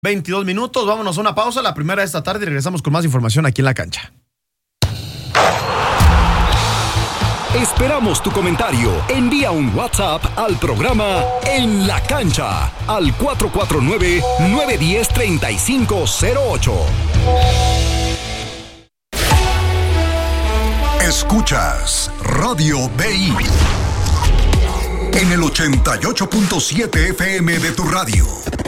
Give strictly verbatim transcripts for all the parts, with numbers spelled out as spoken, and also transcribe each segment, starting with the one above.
veintidós minutos, vámonos a una pausa, la primera de esta tarde, y regresamos con más información aquí en La Cancha. Esperamos tu comentario. Envía un WhatsApp al programa En La Cancha al cuatro cuatro nueve, nueve uno cero, tres cinco cero ocho. Escuchas Radio B I en el ochenta y ocho punto siete F M de tu radio.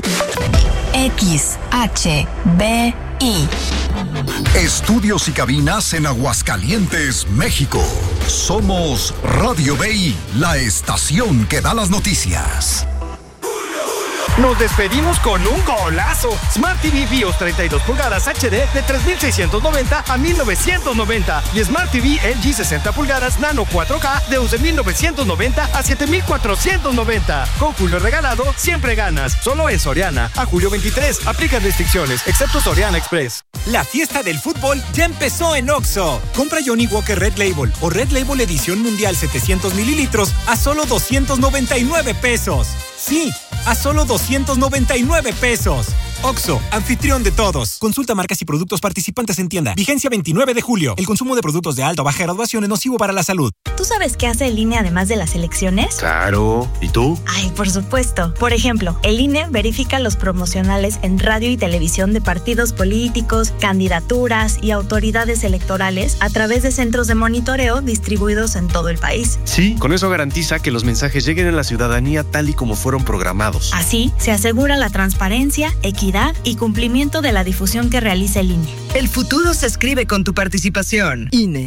X H B I. Estudios y cabinas en Aguascalientes, México. Somos Radio B I, la estación que da las noticias. Nos despedimos con un golazo. Smart T V BIOS treinta y dos pulgadas H D de tres mil seiscientos noventa a mil novecientos noventa y Smart T V L G sesenta pulgadas Nano cuatro K de once mil novecientos noventa a siete mil cuatrocientos noventa. Con Julio regalado, siempre ganas. Solo en Soriana. A julio veintitrés. Aplican restricciones, excepto Soriana Express. La fiesta del fútbol ya empezó en Oxxo. Compra Johnny Walker Red Label o Red Label Edición Mundial setecientos mililitros a solo doscientos noventa y nueve pesos. Sí, a solo doscientos noventa y nueve pesos. Oxxo, anfitrión de todos. Consulta marcas y productos participantes en tienda. Vigencia veintinueve de julio. El consumo de productos de alta o baja graduación es nocivo para la salud. ¿Tú sabes qué hace el I N E además de las elecciones? Claro. ¿Y tú? Ay, por supuesto. Por ejemplo, el I N E verifica los promocionales en radio y televisión de partidos políticos, candidaturas y autoridades electorales a través de centros de monitoreo distribuidos en todo el país. Sí, con eso garantiza que los mensajes lleguen a la ciudadanía tal y como fueron programados. Así, se asegura la transparencia, equidad y cumplimiento de la difusión que realiza el I N E. El futuro se escribe con tu participación. I N E.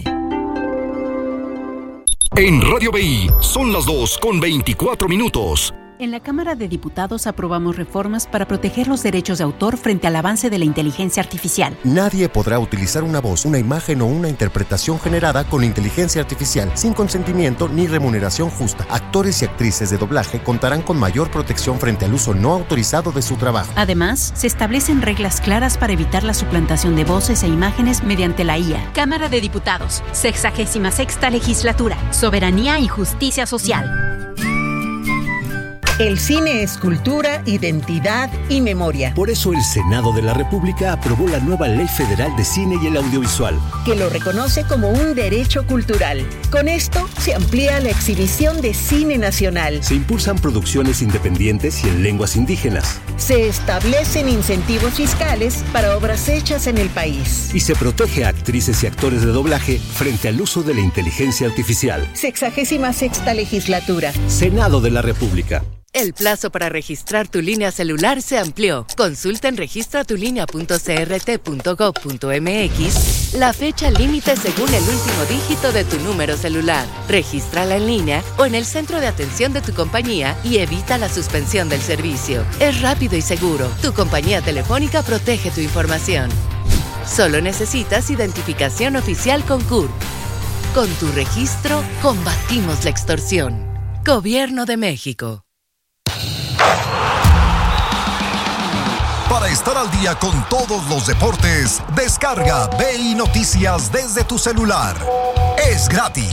En Radio B I son las dos con veinticuatro minutos. En la Cámara de Diputados aprobamos reformas para proteger los derechos de autor frente al avance de la inteligencia artificial. Nadie podrá utilizar una voz, una imagen o una interpretación generada con inteligencia artificial sin consentimiento ni remuneración justa. Actores y actrices de doblaje contarán con mayor protección frente al uso no autorizado de su trabajo. Además, se establecen reglas claras para evitar la suplantación de voces e imágenes mediante la I A. Cámara de Diputados, sexagésima sexta legislatura, soberanía y justicia social. El cine es cultura, identidad y memoria. Por eso el Senado de la República aprobó la nueva Ley Federal de Cine y el Audiovisual, que lo reconoce como un derecho cultural. Con esto se amplía la exhibición de cine nacional. Se impulsan producciones independientes y en lenguas indígenas. Se establecen incentivos fiscales para obras hechas en el país. Y se protege a actrices y actores de doblaje frente al uso de la inteligencia artificial. Sexagésima sexta legislatura. Senado de la República. El plazo para registrar tu línea celular se amplió. Consulta en registra tu línea punto c r t punto gov punto m x la fecha límite según el último dígito de tu número celular. Regístrala en línea o en el centro de atención de tu compañía y evita la suspensión del servicio. Es rápido y seguro. Tu compañía telefónica protege tu información. Solo necesitas identificación oficial con C U R P. Con tu registro, combatimos la extorsión. Gobierno de México. Para estar al día con todos los deportes, descarga B I Noticias desde tu celular. Es gratis.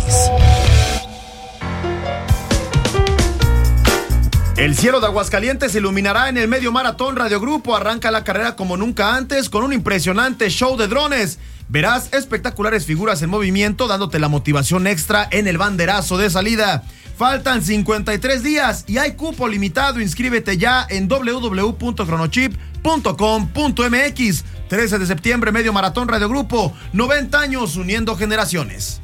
El cielo de Aguascalientes se iluminará en el Medio Maratón Radio Grupo. Arranca la carrera como nunca antes con un impresionante show de drones. Verás espectaculares figuras en movimiento dándote la motivación extra en el banderazo de salida. Faltan cincuenta y tres días y hay cupo limitado. Inscríbete ya en doble u doble u doble u punto cronochip punto com punto m x. trece de septiembre, Medio Maratón Radio Grupo. noventa años uniendo generaciones.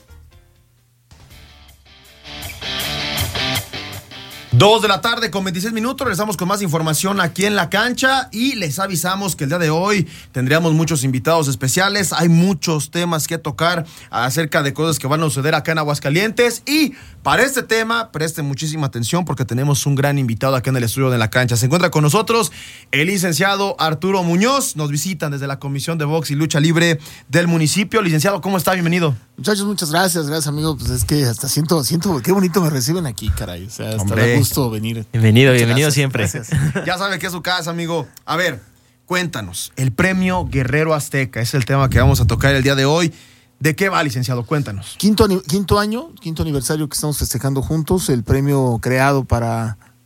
Dos de la tarde con veintiséis minutos, regresamos con más información aquí en La Cancha y les avisamos que el día de hoy tendríamos muchos invitados especiales, hay muchos temas que tocar acerca de cosas que van a suceder acá en Aguascalientes y para este tema presten muchísima atención porque tenemos un gran invitado acá en el estudio de La Cancha. Se encuentra con nosotros el licenciado Arturo Muñoz, nos visitan desde la Comisión de Box y Lucha Libre del municipio. Licenciado, ¿cómo está? Bienvenido. Muchachos, muchas gracias, gracias amigo, pues es que hasta siento, siento, qué bonito me reciben aquí, caray, o sea, hasta da gusto venir. Bienvenido, Muchas bienvenido gracias, siempre. Gracias. Ya sabe que es su casa, amigo. A ver, cuéntanos, el premio Guerrero Azteca es el tema que vamos a tocar el día de hoy. ¿De qué va, licenciado? Cuéntanos. Quinto, quinto año, quinto aniversario que estamos festejando juntos, el premio creado para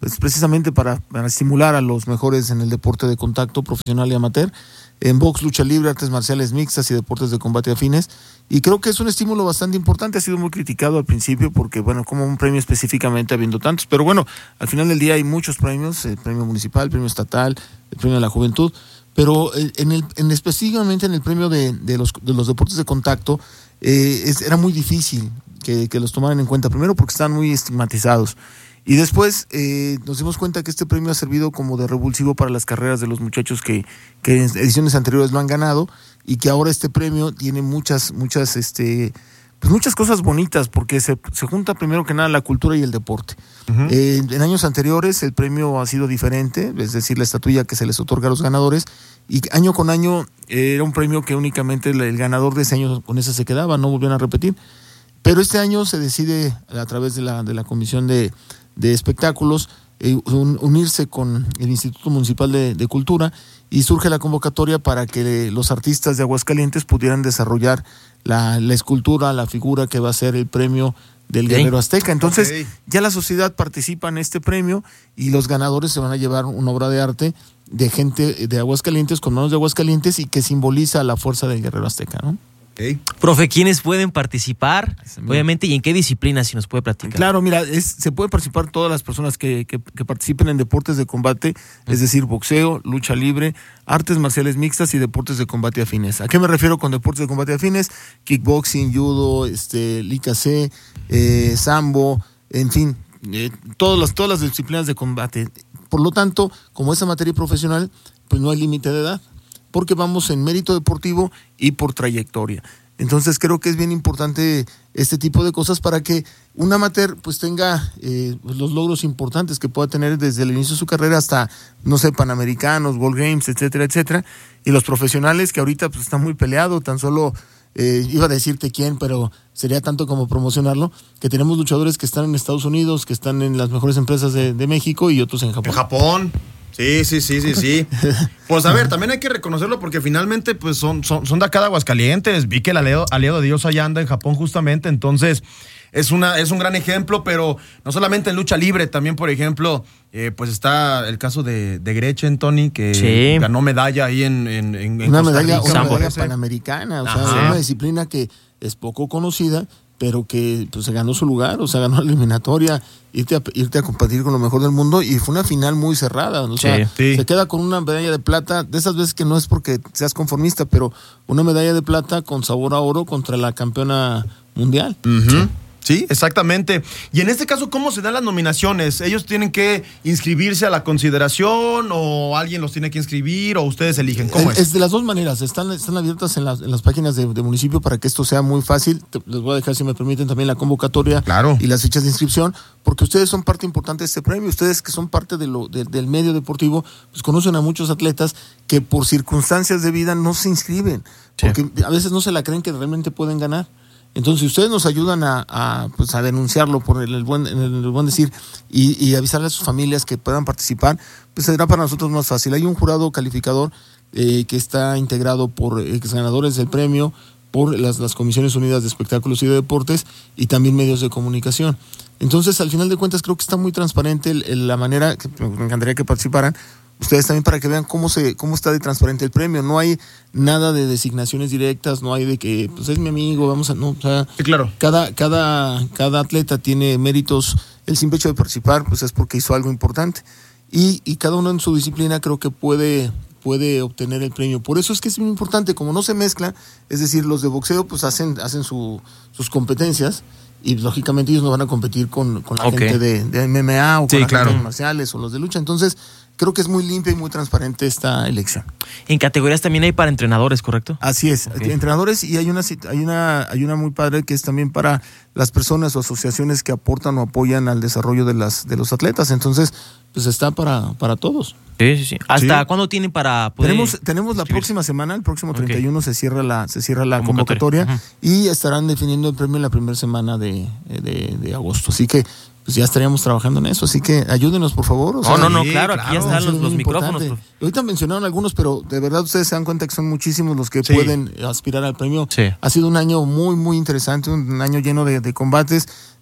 pues precisamente para, para estimular a los mejores en el deporte de contacto profesional y amateur, en box, lucha libre, artes marciales mixtas y deportes de combate afines. Y creo que es un estímulo bastante importante. Ha sido muy criticado al principio porque, bueno, como un premio específicamente habiendo tantos. Pero bueno, al final del día hay muchos premios, el premio municipal, el premio estatal, el premio de la juventud. Pero en el, en específicamente en el premio de, de, los, de los deportes de contacto, eh, es, era muy difícil que, que los tomaran en cuenta. Primero porque están muy estigmatizados. Y después eh, nos dimos cuenta que este premio ha servido como de revulsivo para las carreras de los muchachos que, que en ediciones anteriores lo han ganado, y que ahora este premio tiene muchas, muchas, este, pues muchas cosas bonitas, porque se, se junta primero que nada la cultura y el deporte. Uh-huh. Eh, en años anteriores el premio ha sido diferente, es decir, la estatuilla que se les otorga a los ganadores, y año con año eh, era un premio que únicamente el, el ganador de ese año con ese se quedaba, no volvían a repetir. Pero este año se decide a través de la, de la Comisión de de espectáculos, eh, un, unirse con el Instituto Municipal de, de Cultura, y surge la convocatoria para que los artistas de Aguascalientes pudieran desarrollar la, la escultura, la figura que va a ser el premio del okay. Guerrero Azteca. Entonces, okay. ya la sociedad participa en este premio y los ganadores se van a llevar una obra de arte de gente de Aguascalientes, con manos de Aguascalientes, y que simboliza la fuerza del Guerrero Azteca, ¿no? Okay. Profe, ¿quiénes pueden participar? Obviamente, ¿y en qué disciplina, si nos puede platicar? Claro, mira, es, se puede participar todas las personas que, que, que participen en deportes de combate, es decir, boxeo, lucha libre, artes marciales mixtas y deportes de combate afines. ¿A qué me refiero con deportes de combate afines? Kickboxing, judo, este, Likase, eh, sambo, en fin, eh, todas las, todas las disciplinas de combate. Por lo tanto, como esa materia profesional, pues no hay límite de edad, porque vamos en mérito deportivo y por trayectoria. Entonces creo que es bien importante este tipo de cosas para que un amateur pues tenga eh, los logros importantes que pueda tener desde el inicio de su carrera hasta, no sé, Panamericanos, World Games, etcétera, etcétera. Y los profesionales, que ahorita pues está muy peleado, tan solo, eh, iba a decirte quién, pero sería tanto como promocionarlo, que tenemos luchadores que están en Estados Unidos, que están en las mejores empresas de, de México, y otros en Japón. En Japón. Sí, sí, sí, sí, sí. Pues a ver, también hay que reconocerlo porque finalmente pues son, son, son de acá de Aguascalientes. Vi que el aliado, aliado de Dios allá anda en Japón justamente, entonces es, una, es un gran ejemplo, pero no solamente en lucha libre, también por ejemplo, eh, pues está el caso de, de Gretchen, Tony, que sí. ganó medalla ahí en, en, en una Costa medalla, Rica. Una medalla panamericana, o sea, es una disciplina que es poco conocida, pero que pues, se ganó su lugar, o sea, ganó la eliminatoria, irte a, irte a competir con lo mejor del mundo, y fue una final muy cerrada, o sea, sí, sí. se queda con una medalla de plata, de esas veces que no es porque seas conformista, pero una medalla de plata con sabor a oro contra la campeona mundial. Uh-huh. Sí. Sí, exactamente. Y en este caso, ¿cómo se dan las nominaciones? ¿Ellos tienen que inscribirse a la consideración o alguien los tiene que inscribir o ustedes eligen? ¿Cómo es? Es de las dos maneras. Están, están abiertas en las, en las páginas de, de municipio para que esto sea muy fácil. Te, les voy a dejar, si me permiten, también la convocatoria claro. y las fechas de inscripción, porque ustedes son parte importante de este premio. Ustedes que son parte de lo, de, del medio deportivo, pues conocen a muchos atletas que por circunstancias de vida no se inscriben, porque sí. a veces no se la creen que realmente pueden ganar. Entonces, si ustedes nos ayudan a, a, pues a denunciarlo por el, el, buen, el buen decir y, y avisarle a sus familias que puedan participar, pues será para nosotros más fácil. Hay un jurado calificador eh, que está integrado por ex ganadores del premio, por las, las Comisiones Unidas de Espectáculos y de Deportes y también medios de comunicación. Entonces, al final de cuentas, creo que está muy transparente el, el, la manera, que me encantaría que participaran, ustedes también, para que vean cómo se cómo está de transparente el premio. No hay nada de designaciones directas, no hay de que pues es mi amigo, vamos a no, o sea, sí, claro. cada cada cada atleta tiene méritos. El simple hecho de participar pues es porque hizo algo importante, y, y cada uno en su disciplina creo que puede puede obtener el premio. Por eso es que es muy importante, como no se mezcla, es decir, los de boxeo pues hacen hacen su, sus competencias, y lógicamente ellos no van a competir con, con la okay. gente de, de M M A o con sí, la claro. gente de marciales o los de lucha. Entonces creo que es muy limpia y muy transparente esta elección. En categorías también hay para entrenadores, ¿correcto? Así es, okay. entrenadores, y hay una hay una hay una muy padre que es también para las personas o asociaciones que aportan o apoyan al desarrollo de las de los atletas. Entonces, pues está para para todos. Sí, sí, sí. ¿Hasta sí. cuándo tienen para poder Tenemos tenemos la próxima semana, el próximo treinta y uno okay. se cierra la se cierra la convocatoria, convocatoria uh-huh. y estarán definiendo el premio en la primera semana de, de, de agosto. Así que pues ya estaríamos trabajando en eso, así que ayúdenos, por favor. O sea, no, no, no, claro, aquí claro, ya están los, los micrófonos. Ahorita mencionaron algunos, pero de verdad ustedes se dan cuenta que son muchísimos los que sí. pueden aspirar al premio. Sí. Ha sido un año muy, muy interesante, un año lleno de, de combates,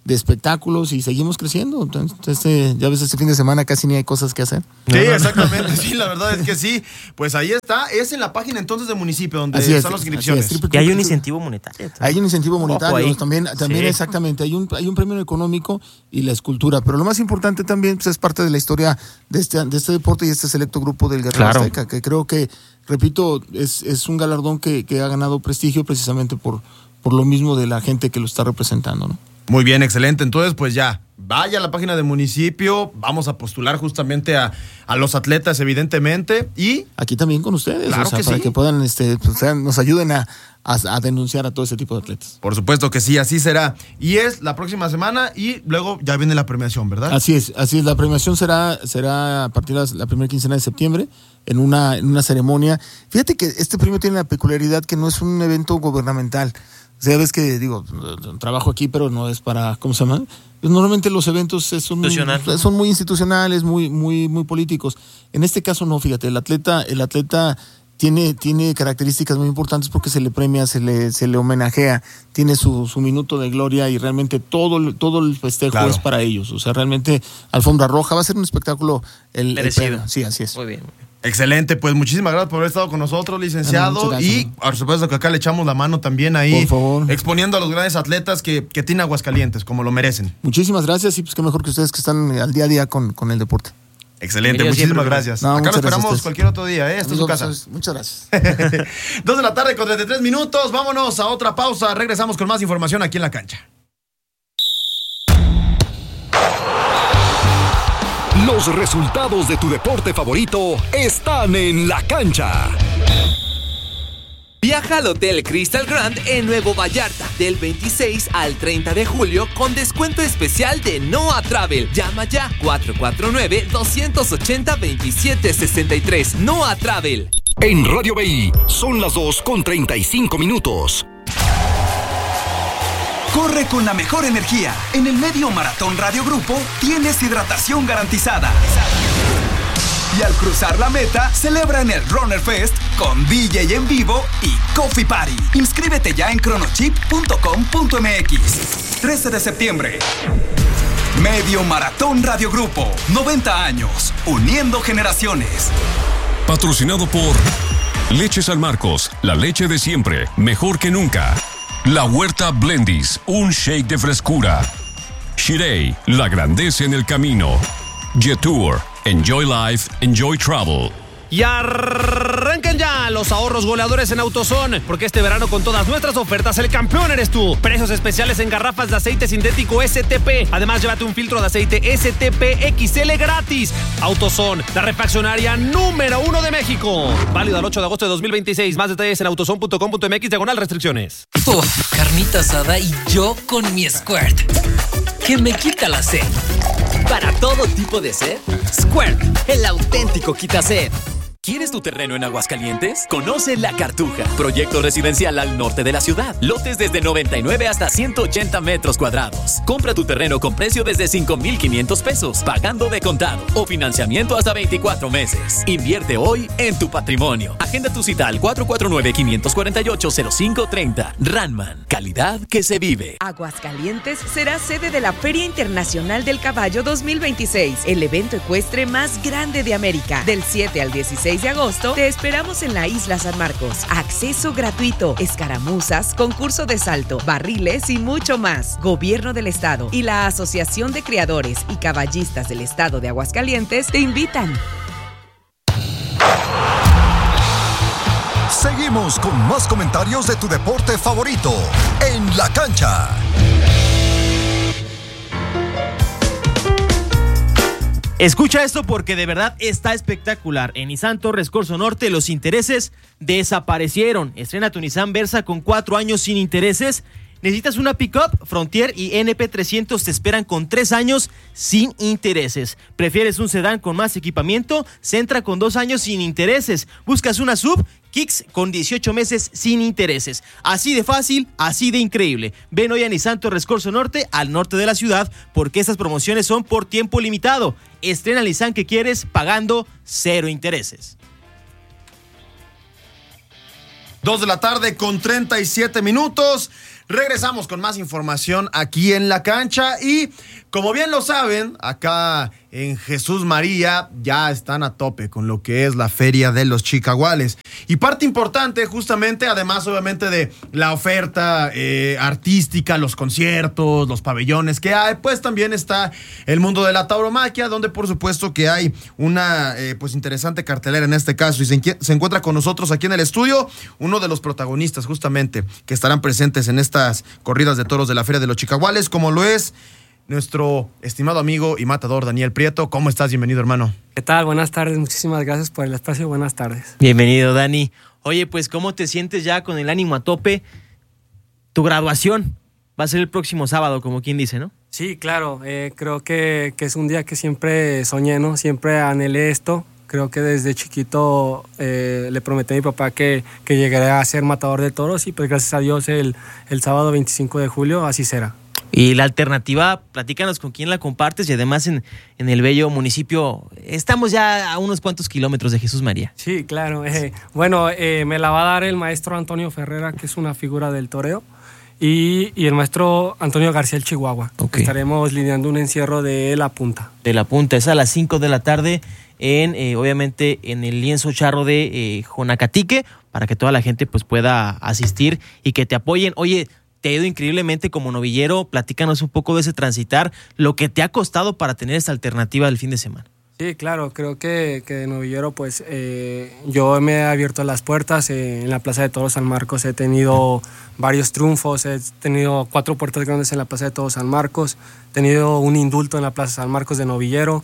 de espectáculos y seguimos creciendo. Entonces, este, ya ves, este fin de semana casi ni hay cosas que hacer. Sí, exactamente, sí, la verdad es que sí. Pues ahí está, es en la página entonces de municipio donde Así están es, las inscripciones. así es, Y hay un incentivo monetario. Hay un incentivo monetario, ahí. también, también Sí. exactamente, hay un, hay un premio económico y la escultura, pero lo más importante también pues, es parte de la historia de este, de este deporte y este selecto grupo del Guerrero Claro. Azteca, que creo que, repito, es, es un galardón que, que ha ganado prestigio precisamente por, por lo mismo de la gente que lo está representando, ¿no? Muy bien, excelente. Entonces, pues ya, vaya a la página de municipio, vamos a postular justamente a, a los atletas, evidentemente, y... Aquí también con ustedes, Claro o sea, que para sí. que puedan, este, pues, sean- nos ayuden a, a, a denunciar a todo ese tipo de atletas. Por supuesto que sí, así será. Y es la próxima semana y luego ya viene la premiación, ¿verdad? Así es, así es. La premiación será, será a partir de la primera quincena de septiembre en una, en una ceremonia. Fíjate que este premio tiene la peculiaridad que no es un evento gubernamental. O sea, ves que, digo, trabajo aquí, pero no es para, ¿cómo se llama? Pues normalmente los eventos son, Institucional. son muy institucionales, muy, muy, muy políticos. En este caso no, fíjate, el atleta, el atleta tiene, tiene características muy importantes porque se le premia, se le, se le homenajea, tiene su, su minuto de gloria y realmente todo, el- todo el festejo Claro. es para ellos. O sea, realmente alfombra roja, va a ser un espectáculo. El, el Merecido. premio. Sí, así es. Muy bien. Excelente, pues muchísimas gracias por haber estado con nosotros, licenciado. Muchas gracias, Y por supuesto que acá le echamos la mano también ahí, Por favor. exponiendo a los grandes atletas que, que tiene Aguascalientes, como lo merecen. Muchísimas gracias y pues qué mejor que ustedes que están al día a día con, con el deporte. Excelente, Bienvenido muchísimas siempre, gracias. No, acá lo muchas gracias a esperamos ustedes. cualquier otro día, ¿eh? Esta es su Amigos, casa. pues, muchas gracias. Dos de la tarde con treinta y tres minutos. Vámonos a otra pausa. Regresamos con más información aquí en la cancha. Los resultados de tu deporte favorito están en la cancha. Viaja al Hotel Crystal Grand en Nuevo Vallarta del veintiséis al treinta de julio con descuento especial de Noah Travel. Llama ya cuatro cuatro nueve, dos ocho cero, dos siete seis tres. Noah Travel. En Radio B I son las dos con treinta y cinco minutos. Corre con la mejor energía. En el Medio Maratón Radio Grupo tienes hidratación garantizada. Y al cruzar la meta, celebra en el Runner Fest con D J en vivo y Coffee Party. Inscríbete ya en cronochip punto com punto m x. trece de septiembre. Medio Maratón Radio Grupo. noventa años. Uniendo generaciones. Patrocinado por Leche San Marcos, la leche de siempre, mejor que nunca. La Huerta Blendis, un shake de frescura. Shirei, la grandeza en el camino. Jetour, enjoy life, enjoy travel. Y arrancan ya los ahorros goleadores en AutoZone, porque este verano con todas nuestras ofertas el campeón eres tú. Precios especiales en garrafas de aceite sintético S T P. Además, llévate un filtro de aceite S T P X L gratis. AutoZone, la refaccionaria número uno de México. Válido al ocho de agosto de dos mil veintiséis. Más detalles en autozone punto com punto m x diagonal restricciones. Uf, carnita asada y yo con mi Squirt, que me quita la sed. Para todo tipo de sed, Squirt, el auténtico quita sed. ¿Quieres tu terreno en Aguascalientes? Conoce La Cartuja, proyecto residencial al norte de la ciudad. Lotes desde noventa y nueve hasta ciento ochenta metros cuadrados. Compra tu terreno con precio desde cinco mil quinientos pesos, pagando de contado o financiamiento hasta veinticuatro meses. Invierte hoy en tu patrimonio. Agenda tu cita al cuatro cuatro nueve, cinco cuatro ocho, cero cinco tres cero. Ranman, calidad que se vive. Aguascalientes será sede de la Feria Internacional del Caballo dos mil veintiséis, el evento ecuestre más grande de América. Del siete al dieciséis de agosto, te esperamos en la Isla San Marcos. Acceso gratuito, escaramuzas, concurso de salto, barriles y mucho más. Gobierno del Estado y la Asociación de Criadores y Caballistas del Estado de Aguascalientes te invitan. Seguimos con más comentarios de tu deporte favorito en la cancha. Escucha esto porque de verdad está espectacular. En Nissan Torres Corzo Norte los intereses desaparecieron. Estrena tu Nissan Versa con cuatro años sin intereses. ¿Necesitas una pick-up? Frontier y N P trescientos te esperan con tres años sin intereses. ¿Prefieres un sedán con más equipamiento? Sentra con dos años sin intereses. ¿Buscas una sub? Kicks con dieciocho meses sin intereses. Así de fácil, así de increíble. Ven hoy a Nissan Torres Corzo Norte, al norte de la ciudad, porque estas promociones son por tiempo limitado. Estrena el Nissan que quieres pagando cero intereses. Dos de la tarde con treinta y siete minutos. Regresamos con más información aquí en La Cancha y, como bien lo saben, acá en Jesús María ya están a tope con lo que es la Feria de los Chicaguales. Y parte importante, justamente, además obviamente de la oferta eh, artística, los conciertos, los pabellones que hay, pues también está el mundo de la tauromaquia, donde por supuesto que hay una eh, pues interesante cartelera en este caso. Y se, se encuentra con nosotros aquí en el estudio uno de los protagonistas justamente que estarán presentes en estas corridas de toros de la Feria de los Chicaguales, como lo es nuestro estimado amigo y matador Daniel Prieto. ¿Cómo estás? Bienvenido, hermano. ¿Qué tal? Buenas tardes. Muchísimas gracias por el espacio. Buenas tardes. Bienvenido, Dani. Oye, pues, ¿cómo te sientes ya con el ánimo a tope? Tu graduación va a ser el próximo sábado, como quien dice, ¿no? Sí, claro. Eh, creo que, que es un día que siempre soñé, ¿no? Siempre anhelé esto. Creo que desde chiquito eh, le prometí a mi papá que, que llegaría a ser matador de toros y pues gracias a Dios el, el sábado veinticinco de julio así será. Y la alternativa, platícanos con quién la compartes y además en, en el bello municipio, estamos ya a unos cuantos kilómetros de Jesús María. Sí, claro. Eh, bueno, eh, me la va a dar el maestro Antonio Ferrera, que es una figura del toreo, y, y el maestro Antonio García el Chihuahua. Okay. Estaremos lidiando un encierro de La Punta. De La Punta, es a las cinco de la tarde en, eh, obviamente, en el lienzo charro de eh, Jonacatique, para que toda la gente pues pueda asistir y que te apoyen. Oye, te ha ido increíblemente como novillero, platícanos un poco de ese transitar, lo que te ha costado para tener esta alternativa del fin de semana. Sí, claro, creo que, que de novillero pues eh, yo me he abierto las puertas, eh, en la Plaza de Toros San Marcos he tenido varios triunfos, he tenido cuatro puertas grandes en la Plaza de Toros San Marcos, he tenido un indulto en la Plaza San Marcos de novillero,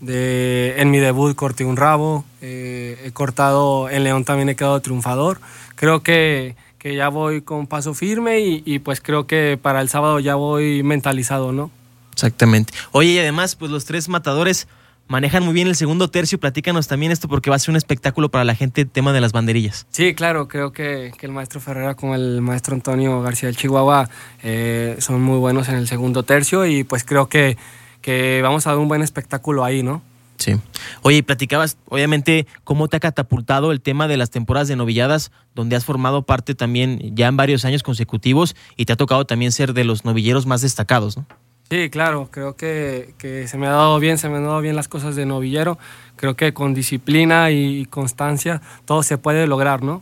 de, en mi debut corté un rabo, eh, he cortado en León, también he quedado triunfador, creo que que ya voy con paso firme y, y pues creo que para el sábado ya voy mentalizado, ¿no? Exactamente. Oye, y además, pues los tres matadores manejan muy bien el segundo tercio. Platícanos también esto porque va a ser un espectáculo para la gente, el tema de las banderillas. Sí, claro, creo que, que el maestro Ferrera con el maestro Antonio García del Chihuahua eh, son muy buenos en el segundo tercio y pues creo que, que vamos a dar un buen espectáculo ahí, ¿no? Sí. Oye, platicabas, obviamente, cómo te ha catapultado el tema de las temporadas de novilladas, donde has formado parte también ya en varios años consecutivos y te ha tocado también ser de los novilleros más destacados, ¿no? Sí, claro, creo que, que se me ha dado bien, se me han dado bien las cosas de novillero. Creo que con disciplina y constancia todo se puede lograr, ¿no?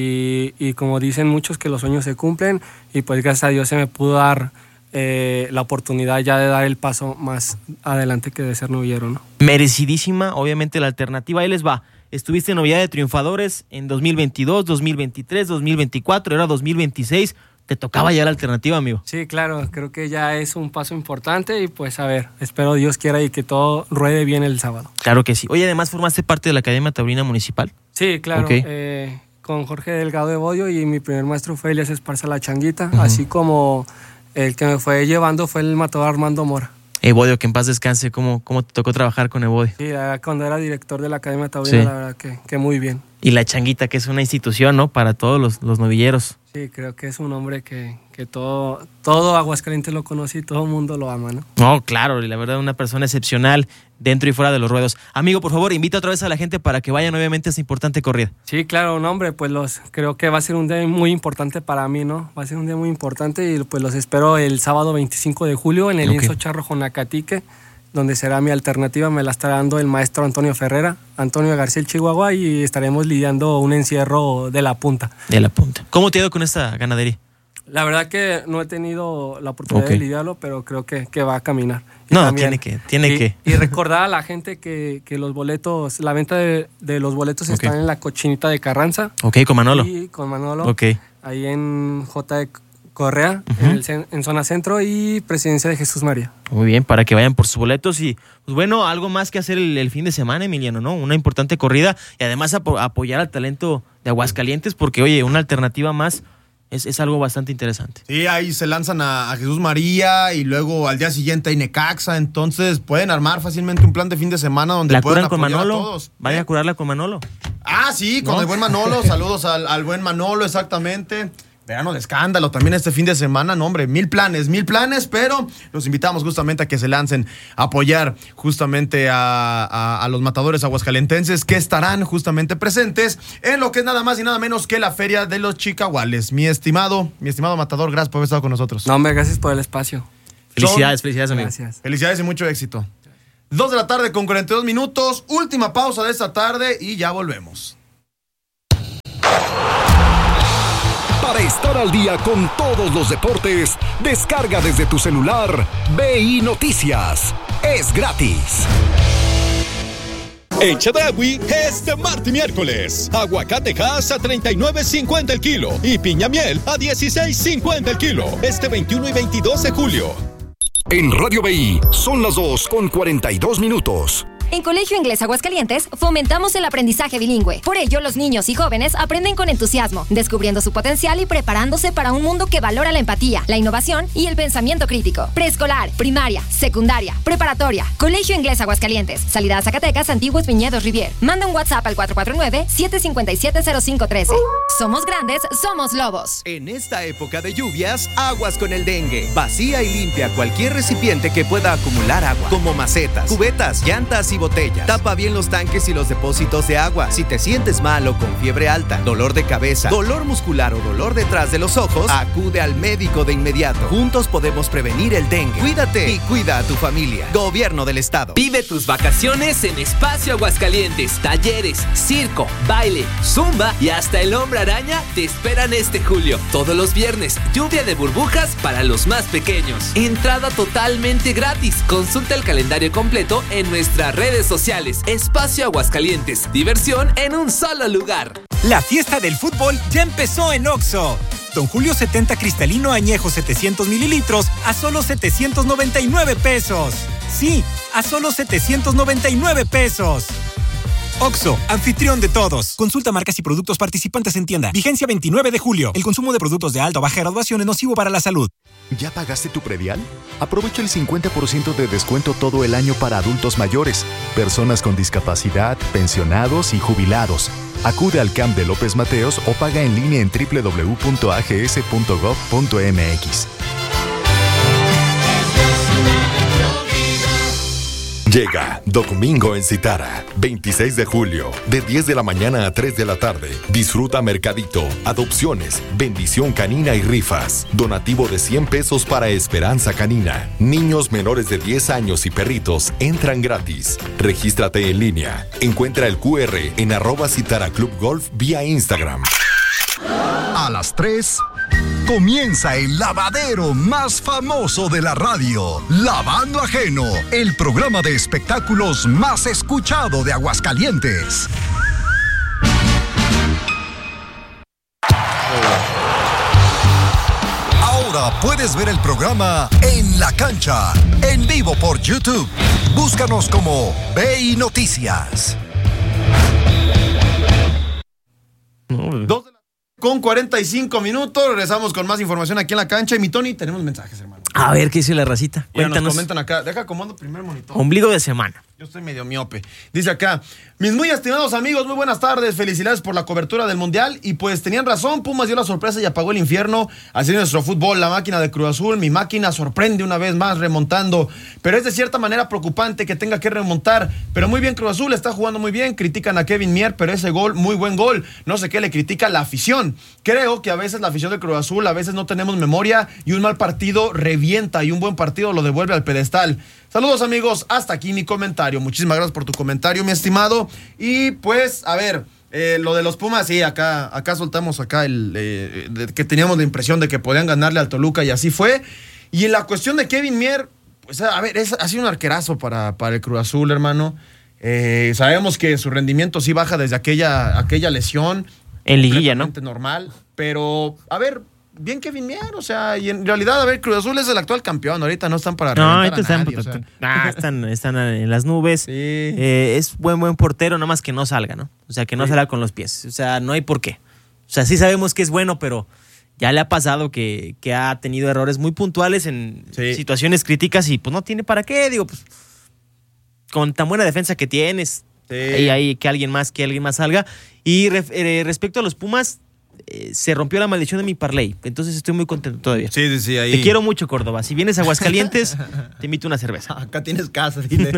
Y, y como dicen muchos, que los sueños se cumplen y pues gracias a Dios se me pudo dar Eh, la oportunidad ya de dar el paso más adelante que de ser novillero, ¿no? Merecidísima, obviamente la alternativa, ahí les va. Estuviste en novillada de triunfadores en dos mil veintidós, dos mil veintitrés, dos mil veinticuatro, era dos mil veintiséis. Te tocaba ya la alternativa, amigo. Sí, claro, creo que ya es un paso importante y pues a ver, espero Dios quiera y que todo ruede bien el sábado. Claro que sí. Oye, además formaste parte de la Academia Taurina Municipal. Sí, claro. Okay. Eh, con Jorge Delgado de Bodio y mi primer maestro fue Elías Esparza La Changuita, uh-huh. Así como el que me fue llevando fue el matador Armando Mora. Evodio, que en paz descanse. ¿Cómo, cómo te tocó trabajar con Evodio? Sí, cuando era director de la Academia Taurina, sí. La verdad que, que muy bien. Y La Changuita, que es una institución, ¿no? Para todos los, los novilleros. Sí, creo que es un hombre que, que todo, todo Aguascalientes lo conoce y todo el mundo lo ama, ¿no? No, claro, y la verdad una persona excepcional dentro y fuera de los ruedos. Amigo, por favor, invita otra vez a la gente para que vayan obviamente a esta importante corrida. Sí, claro, no, hombre, pues los creo que va a ser un día muy importante para mí, ¿no? Va a ser un día muy importante y pues los espero el sábado veinticinco de julio en el okay. Lienzo Charro Jonacatique, donde será mi alternativa, me la estará dando el maestro Antonio Ferrera, Antonio García el Chihuahua, y estaremos lidiando un encierro de La Punta. De La Punta. ¿Cómo te ha ido con esta ganadería? La verdad que no he tenido la oportunidad okay. de lidiarlo, pero creo que, que va a caminar. Y no, también, tiene que, tiene y, que. Y recordar a la gente que, que los boletos, la venta de, de los boletos okay. están en la Cochinita de Carranza. Ok, con Manolo. Sí, con Manolo. Ok. Ahí en J de Correa, uh-huh. en, el, en zona centro y Presidencia de Jesús María. Muy bien, para que vayan por sus boletos y, pues bueno, algo más que hacer el, el fin de semana, Emiliano, ¿no? Una importante corrida y además apo- apoyar al talento de Aguascalientes porque, oye, una alternativa más es, es algo bastante interesante. Sí, ahí se lanzan a, a Jesús María y luego al día siguiente a Necaxa, entonces pueden armar fácilmente un plan de fin de semana donde ¿La puedan curan apoyar con Manolo? a todos. Vaya ¿Eh? a curarla con Manolo. Ah, sí, con ¿no? el buen Manolo, saludos al, al buen Manolo, exactamente. verano de escándalo también este fin de semana, no hombre, mil planes, mil planes, pero los invitamos justamente a que se lancen a apoyar justamente a, a, a los matadores aguascalentenses que estarán justamente presentes en lo que es nada más y nada menos que la Feria de los Chicahuales. Mi estimado, mi estimado matador, gracias por haber estado con nosotros. No, hombre, gracias por el espacio. Felicidades, felicidades, amigo. Gracias. Felicidades y mucho éxito. Dos de la tarde con cuarenta y dos minutos, última pausa de esta tarde y ya volvemos. Para estar al día con todos los deportes, descarga desde tu celular B I Noticias. Es gratis. En Chedraui, este martes y miércoles, aguacate Hass a treinta y nueve cincuenta el kilo y piña miel a dieciséis cincuenta el kilo, este veintiuno y veintidós de julio. En Radio B I son las dos con cuarenta y dos minutos. En Colegio Inglés Aguascalientes fomentamos el aprendizaje bilingüe. Por ello, los niños y jóvenes aprenden con entusiasmo, descubriendo su potencial y preparándose para un mundo que valora la empatía, la innovación y el pensamiento crítico. Preescolar, primaria, secundaria, preparatoria. Colegio Inglés Aguascalientes. Salida a Zacatecas, Antiguos Viñedos Rivier. Manda un WhatsApp al cuatro cuatro nueve, siete cinco siete, cero cinco uno tres. Somos grandes, somos lobos. En esta época de lluvias, aguas con el dengue. Vacía y limpia cualquier recipiente que pueda acumular agua, como macetas, cubetas, llantas y botellas. Tapa bien los tanques y los depósitos de agua. Si te sientes mal o con fiebre alta, dolor de cabeza, dolor muscular o dolor detrás de los ojos, acude al médico de inmediato. Juntos podemos prevenir el dengue. Cuídate y cuida a tu familia. Gobierno del Estado. Vive tus vacaciones en Espacio Aguascalientes. Talleres, circo, baile, zumba y hasta el hombre araña te esperan este julio. Todos los viernes, lluvia de burbujas para los más pequeños. Entrada totalmente gratis. Consulta el calendario completo en nuestras redes sociales. Espacio Aguascalientes. Diversión en un solo lugar. La fiesta del fútbol ya empezó en Oxxo. Don Julio setenta cristalino añejo setecientos mililitros a solo setecientos noventa y nueve pesos. Sí, a solo setecientos noventa y nueve pesos. Oxxo, anfitrión de todos. Consulta marcas y productos participantes en tienda. Vigencia veintinueve de julio. El consumo de productos de alta o baja graduación es nocivo para la salud. ¿Ya pagaste tu predial? Aprovecha el cincuenta por ciento de descuento todo el año para adultos mayores, personas con discapacidad, pensionados y jubilados. Acude al C A M de López Mateos o paga en línea en doble u doble u doble u punto a g s punto gov punto m x. Llega Domingo en Citara, veintiséis de julio, de diez de la mañana a tres de la tarde. Disfruta mercadito, adopciones, bendición canina y rifas. Donativo de cien pesos para Esperanza Canina. Niños menores de diez años y perritos entran gratis. Regístrate en línea. Encuentra el cu erre en arroba Citara Club Golf vía Instagram. A las tres comienza el lavadero más famoso de la radio, Lavando Ajeno, el programa de espectáculos más escuchado de Aguascalientes. Ahora puedes ver el programa En la Cancha, en vivo por YouTube. Búscanos como B I Noticias. Dos de la con cuarenta y cinco minutos, regresamos con más información aquí en la cancha. Y mi Tony, tenemos mensajes, hermano. A ver, ¿qué dice la racita? Mira, Cuéntanos. nos comentan acá. Deja acomodo primer monitor. Ombligo de semana. Yo estoy medio miope. Dice acá, mis muy estimados amigos, muy buenas tardes. Felicidades por la cobertura del Mundial. Y pues tenían razón, Pumas dio la sorpresa y apagó el infierno. Así es nuestro fútbol, la máquina de Cruz Azul. Mi máquina sorprende una vez más remontando. Pero es de cierta manera preocupante que tenga que remontar. Pero muy bien, Cruz Azul está jugando muy bien. Critican a Kevin Mier, pero ese gol, muy buen gol. No sé qué le critica la afición. Creo que a veces la afición de Cruz Azul, a veces no tenemos memoria y un mal partido revienta y un buen partido lo devuelve al pedestal. Saludos, amigos, hasta aquí mi comentario. Muchísimas gracias por tu comentario, mi estimado. Y pues, a ver, eh, lo de los Pumas, sí, acá, acá soltamos acá el eh, de, que teníamos la impresión de que podían ganarle al Toluca y así fue. Y en la cuestión de Kevin Mier, pues a ver, es, ha sido un arquerazo para, para el Cruz Azul, hermano. Eh, sabemos que su rendimiento sí baja desde aquella, aquella lesión. En liguilla, ¿no? Normal, pero, a ver, bien Kevin Mier, o sea, y en realidad, a ver, Cruz Azul es el actual campeón, ahorita no están para No, reventar ahorita a están, nadie, o sea. ah, están, están en las nubes. Sí. Eh, es buen, buen portero, nada más que no salga, ¿no? O sea, que no Sí. salga con los pies. O sea, no hay por qué. O sea, sí sabemos que es bueno, pero ya le ha pasado que, que ha tenido errores muy puntuales en Sí. situaciones críticas y pues no tiene para qué, digo, pues con tan buena defensa que tienes, Sí. ahí, ahí que alguien más, que alguien más salga. Y ref- eh, respecto a los Pumas, eh, se rompió la maldición de mi parlay. Entonces estoy muy contento todavía. Sí, sí, sí. Ahí. Te quiero mucho, Córdoba. Si vienes a Aguascalientes, te invito a una cerveza. Acá tienes casa, dile.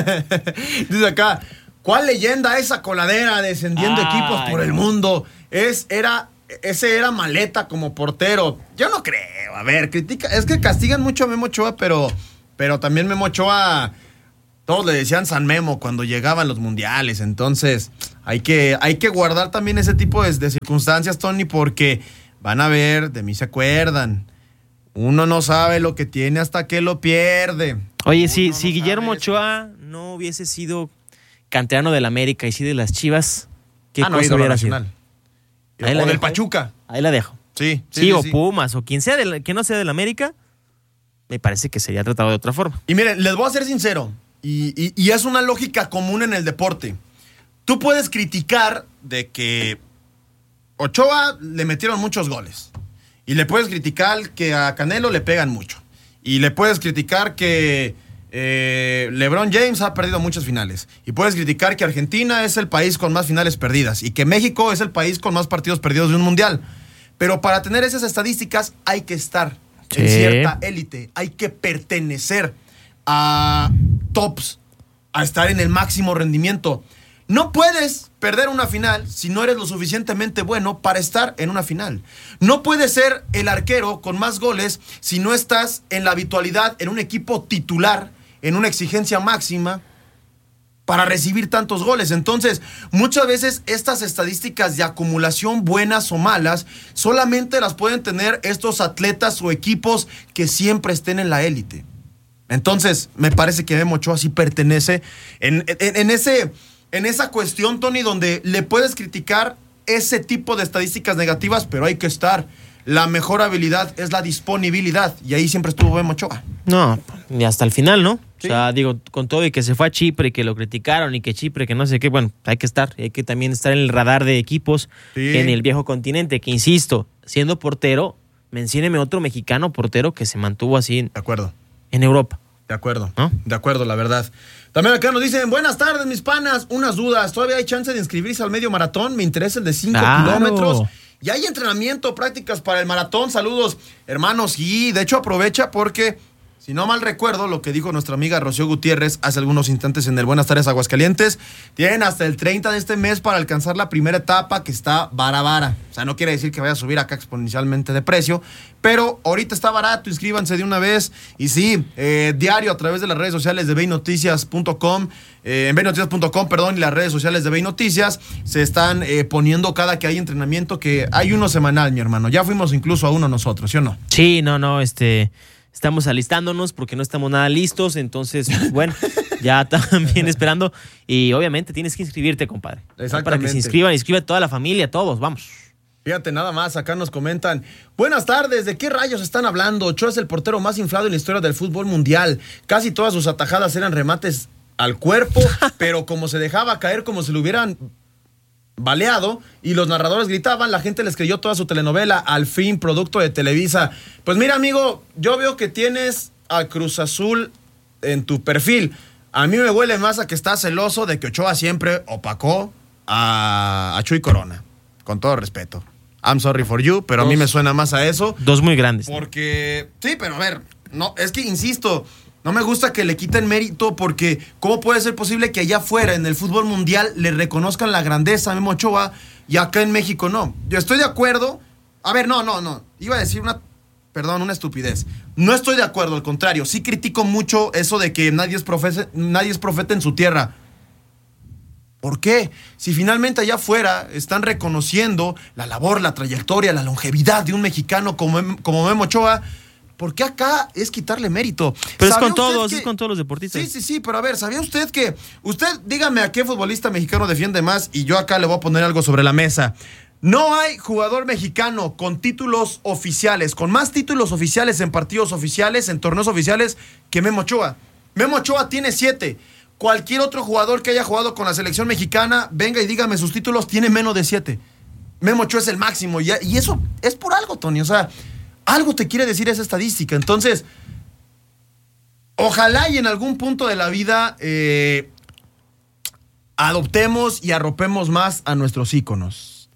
Dice acá, ¿cuál leyenda esa coladera descendiendo Ay, equipos por el mundo? Es, era, ese era Maleta como portero. Yo no creo. A ver, critica. Es que castigan mucho a Memo Ochoa, pero, pero también Memo Ochoa... Todos le decían San Memo cuando llegaban los mundiales, entonces hay que, hay que guardar también ese tipo de, de circunstancias, Tony, porque van a ver, de mí se acuerdan. Uno no sabe lo que tiene hasta que lo pierde. Oye, si, si Guillermo Ochoa no hubiese sido canterano del América y sí de las Chivas, ¿qué ah, no, cosa hubiera sido? Ahí o del dejo. Pachuca. Ahí la dejo. Sí, sí, sí, sí o sí. Pumas, o quien sea, del, que no sea del América, me parece que sería tratado de otra forma. Y miren, les voy a ser sincero. Y, y, y es una lógica común en el deporte. Tú puedes criticar de que Ochoa le metieron muchos goles. Y le puedes criticar que a Canelo le pegan mucho. Y le puedes criticar que eh, LeBron James ha perdido muchas finales. Y puedes criticar que Argentina es el país con más finales perdidas. Y que México es el país con más partidos perdidos de un mundial. Pero para tener esas estadísticas hay que estar sí. en cierta élite. Hay que pertenecer a tops, a estar en el máximo rendimiento. No puedes perder una final si no eres lo suficientemente bueno para estar en una final. No puedes ser el arquero con más goles si no estás en la habitualidad en un equipo titular, en una exigencia máxima para recibir tantos goles. Entonces, muchas veces estas estadísticas de acumulación, buenas o malas, solamente las pueden tener estos atletas o equipos que siempre estén en la élite. Entonces, me parece que Memo Ochoa sí pertenece en, en, en, ese, en esa cuestión, Tony, donde le puedes criticar ese tipo de estadísticas negativas, pero hay que estar. La mejor habilidad es la disponibilidad, y ahí siempre estuvo Memo Ochoa. No, y hasta el final, ¿no? Sí. O sea, digo, con todo y que se fue a Chipre y que lo criticaron y que Chipre, que no sé qué, bueno, hay que estar, hay que también estar en el radar de equipos sí. en el viejo continente, que insisto, siendo portero, mencióneme otro mexicano portero que se mantuvo así. De acuerdo. En Europa. De acuerdo, ¿no? De acuerdo, la verdad. También acá nos dicen, buenas tardes, mis panas. Unas dudas. ¿Todavía hay chance de inscribirse al medio maratón? Me interesa el de cinco claro. kilómetros. Y hay entrenamiento, prácticas para el maratón. Saludos, hermanos. Y de hecho aprovecha porque, si no mal recuerdo, lo que dijo nuestra amiga Rocío Gutiérrez hace algunos instantes en el Buenas Tardes Aguascalientes, tienen hasta el treinta de este mes para alcanzar la primera etapa, que está vara vara. O sea, no quiere decir que vaya a subir acá exponencialmente de precio, pero ahorita está barato, inscríbanse de una vez. Y sí, eh, diario a través de las redes sociales de beynoticias punto com, eh, en beynoticias punto com, perdón, y las redes sociales de Beynoticias se están eh, poniendo cada que hay entrenamiento, que hay uno semanal, mi hermano. Ya fuimos incluso a uno nosotros, ¿sí o no? Sí, no, no, este... Estamos alistándonos porque no estamos nada listos, entonces, bueno, ya también esperando. Y obviamente tienes que inscribirte, compadre. Exactamente. Para que se inscriban, inscribe toda la familia, todos, vamos. Fíjate, nada más, acá nos comentan. Buenas tardes, ¿de qué rayos están hablando? Ochoa es el portero más inflado en la historia del fútbol mundial. Casi todas sus atajadas eran remates al cuerpo, pero como se dejaba caer como si lo hubieran baleado y los narradores gritaban, la gente les creyó toda su telenovela, al fin producto de Televisa. Pues mira, amigo, yo veo que tienes a Cruz Azul en tu perfil. A mí me huele más a que estás celoso de que Ochoa siempre opacó a, a Chuy Corona, con todo respeto. I'm sorry for you, pero dos, a mí me suena más a eso. Dos muy grandes. Porque, sí, pero a ver, no, es que insisto, no me gusta que le quiten mérito, porque ¿cómo puede ser posible que allá afuera en el fútbol mundial le reconozcan la grandeza a Memo Ochoa y acá en México no? Yo estoy de acuerdo. A ver, no, no, no. Iba a decir una, perdón, una estupidez. No estoy de acuerdo, al contrario. Sí critico mucho eso de que nadie es profeta, nadie es profeta en su tierra. ¿Por qué? Si finalmente allá afuera están reconociendo la labor, la trayectoria, la longevidad de un mexicano como, como Memo Ochoa, ¿por qué acá es quitarle mérito? Pero es con todos, que... es con todos los deportistas. Sí, sí, sí, pero a ver, ¿sabía usted que... Usted, dígame a qué futbolista mexicano defiende más y yo acá le voy a poner algo sobre la mesa. No hay jugador mexicano con títulos oficiales, con más títulos oficiales en partidos oficiales, en torneos oficiales, que Memo Ochoa. Memo Ochoa tiene siete. Cualquier otro jugador que haya jugado con la selección mexicana, venga y dígame sus títulos, tiene menos de siete. Memo Ochoa es el máximo. Y, y eso es por algo, Tony. O sea, algo te quiere decir esa estadística. Entonces, ojalá y en algún punto de la vida eh, adoptemos y arropemos más a nuestros íconos.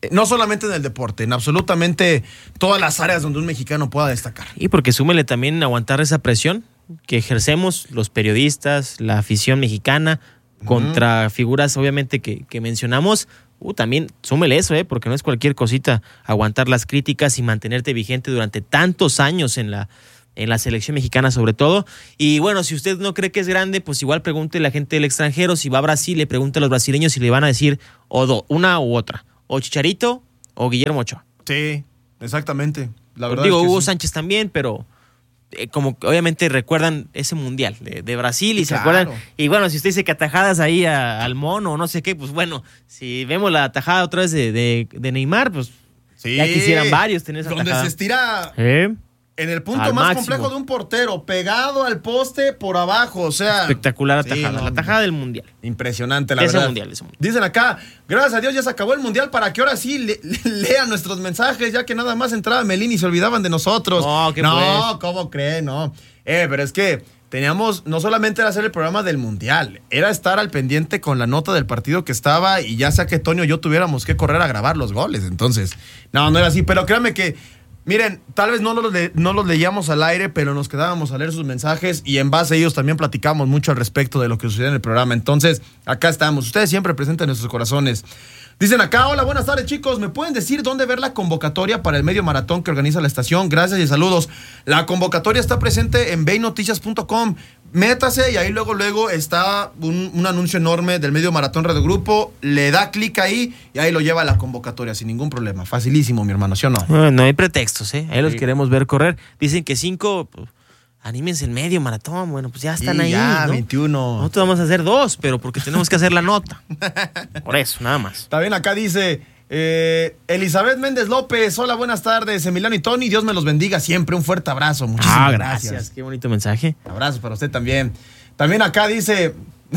No solamente en el deporte, en absolutamente todas las áreas donde un mexicano pueda destacar. Y porque súmele también aguantar esa presión que ejercemos los periodistas, la afición mexicana, uh-huh. contra figuras obviamente que, que mencionamos. Uh, también súmele eso, ¿eh? Porque no es cualquier cosita aguantar las críticas y mantenerte vigente durante tantos años en la, en la selección mexicana sobre todo. Y bueno, si usted no cree que es grande, pues igual pregunte a la gente del extranjero. Si va a Brasil, le pregunte a los brasileños si le van a decir o do, una u otra. O Chicharito o Guillermo Ochoa. Sí, exactamente. La verdad Digo, es que Hugo sí. Sánchez también, pero eh, como que obviamente recuerdan ese mundial de, de Brasil y Claro. se acuerdan. Y bueno, si usted dice que atajadas ahí a, al mono o no sé qué, pues bueno, si vemos la atajada otra vez de, de, de Neymar, pues Sí. ya quisieran varios tener esa Donde atajada. se estira ¿Eh? en el punto Al más máximo. complejo de un portero, pegado al poste por abajo, o sea... Espectacular Sí, atajada, no, la atajada del mundial. Impresionante, la Ese verdad. mundial, ese mundial. Dicen acá, gracias a Dios ya se acabó el mundial para que ahora sí le- le- lean nuestros mensajes, ya que nada más entraba Melín y se olvidaban de nosotros. No, ¿qué No, pues? ¿cómo creen? No. Eh, pero es que teníamos, no solamente era hacer el programa del mundial, era estar al pendiente con la nota del partido que estaba y ya sea que Toño y yo tuviéramos que correr a grabar los goles. Entonces, no, no era así, pero créanme que... Miren, tal vez no los, le- no los leíamos al aire, pero nos quedábamos a leer sus mensajes y en base a ellos también platicamos mucho al respecto de lo que sucedió en el programa. Entonces, acá estamos. Ustedes siempre presentes en nuestros corazones. Dicen acá, hola, buenas tardes chicos. ¿Me pueden decir dónde ver la convocatoria para el medio maratón que organiza la estación? Gracias y saludos. La convocatoria está presente en beinoticias punto com. Métase y ahí luego, luego está un, un anuncio enorme del medio maratón Radio Grupo. Le da clic ahí y ahí lo lleva a la convocatoria sin ningún problema. Facilísimo, mi hermano, ¿sí o no? No, no hay pretextos, ¿eh? Ahí los Sí. queremos ver correr. Dicen que cinco, pues, anímense el medio maratón. Bueno, pues ya están Sí, ahí, ya, ¿no? veintiuno. Nosotros vamos a hacer dos, pero porque tenemos que hacer la nota. Por eso, nada más. También acá dice eh, Elizabeth Méndez López. Hola, buenas tardes. Emiliano y Tony, Dios me los bendiga siempre. Un fuerte abrazo. Muchísimas Ah, gracias. gracias. Qué bonito mensaje. Abrazo para usted también. También acá dice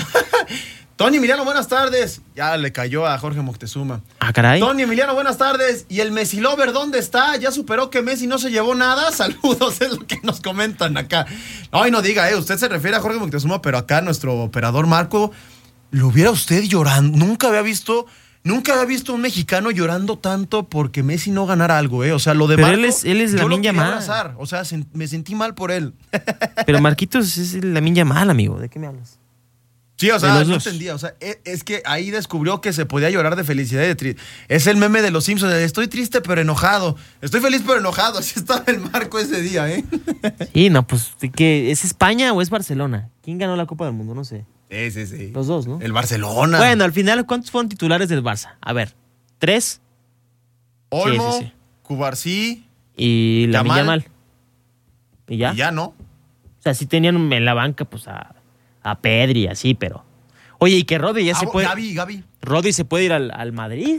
Tony Emiliano, buenas tardes. Ya le cayó a Jorge Moctezuma. Ah, caray. Tony Emiliano, buenas tardes. ¿Y el Messi Lover dónde está? ¿Ya superó que Messi no se llevó nada? Saludos, es lo que nos comentan acá. Ay, no diga, eh, usted se refiere a Jorge Moctezuma, pero acá nuestro operador Marco, ¿lo viera usted llorando? Nunca había visto, nunca había visto un mexicano llorando tanto porque Messi no ganara algo, eh. O sea, lo de Pero Marco, él es- él es yo lo Lamine quería Yamal. abrazar. O sea, sen- me sentí mal por él. Pero Marquitos es la Lamine Yamal, amigo. ¿De qué me hablas? Sí, o De sea, los no dos. entendía. O sea, e- es que ahí descubrió que se podía llorar de felicidad y de tri- Es el meme de los Simpsons. de, Estoy triste pero enojado. Estoy feliz pero enojado. Así estaba el Marco ese día, ¿eh? Sí, no, pues, ¿qué? ¿Es España o es Barcelona? ¿Quién ganó la Copa del Mundo? No sé. Sí, sí, sí. Los dos, ¿no? El Barcelona. Bueno, al final, ¿cuántos fueron titulares del Barça? A ver, ¿tres? Olmo, Sí, sí, sí. Cubarsí. Y la Yamal. Yamal. ¿Y ya? Y ya no. O sea, sí tenían en la banca, pues, a, a Pedri, así, pero... Oye, y que Rodri ya Ah, se puede... Gaby, Gaby. Rodri se puede ir al, al Madrid.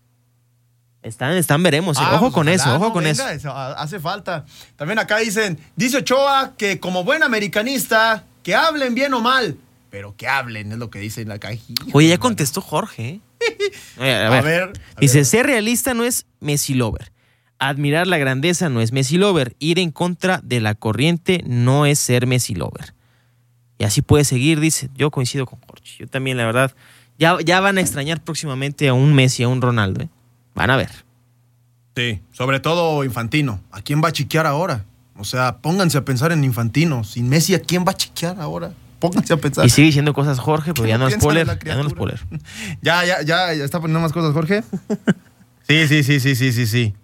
Están, están, veremos. ¿eh? Ah, ojo pues con ojalá, eso, ojo no, con venga, eso. ha- Hace falta. También acá dicen, dice Ochoa que como buen americanista, que hablen bien o mal, pero que hablen, es lo que dice en la cajilla. Oye, ya contestó Jorge. ¿eh? Oye, a, A ver. ver, a Dice, ver. ser realista no es Messi lover. Admirar la grandeza no es Messi lover. Ir en contra de la corriente no es ser Messi lover. Y así puede seguir, dice. Yo coincido con Jorge. Yo también, la verdad. Ya, ya van a extrañar próximamente a un Messi, a un Ronaldo. ¿eh? Van a ver. Sí, sobre todo Infantino. ¿A quién va a chiquear ahora? O sea, pónganse a pensar en Infantino. Sin Messi, ¿a quién va a chiquear ahora? Pónganse a pensar. Y sigue diciendo cosas Jorge, pero ¿Qué ya no no es piensan en spoiler. la Ya no es criatura? spoiler. Ya, ya, ya, ya está poniendo más cosas, Jorge. Sí, sí, sí, sí, sí, sí, sí.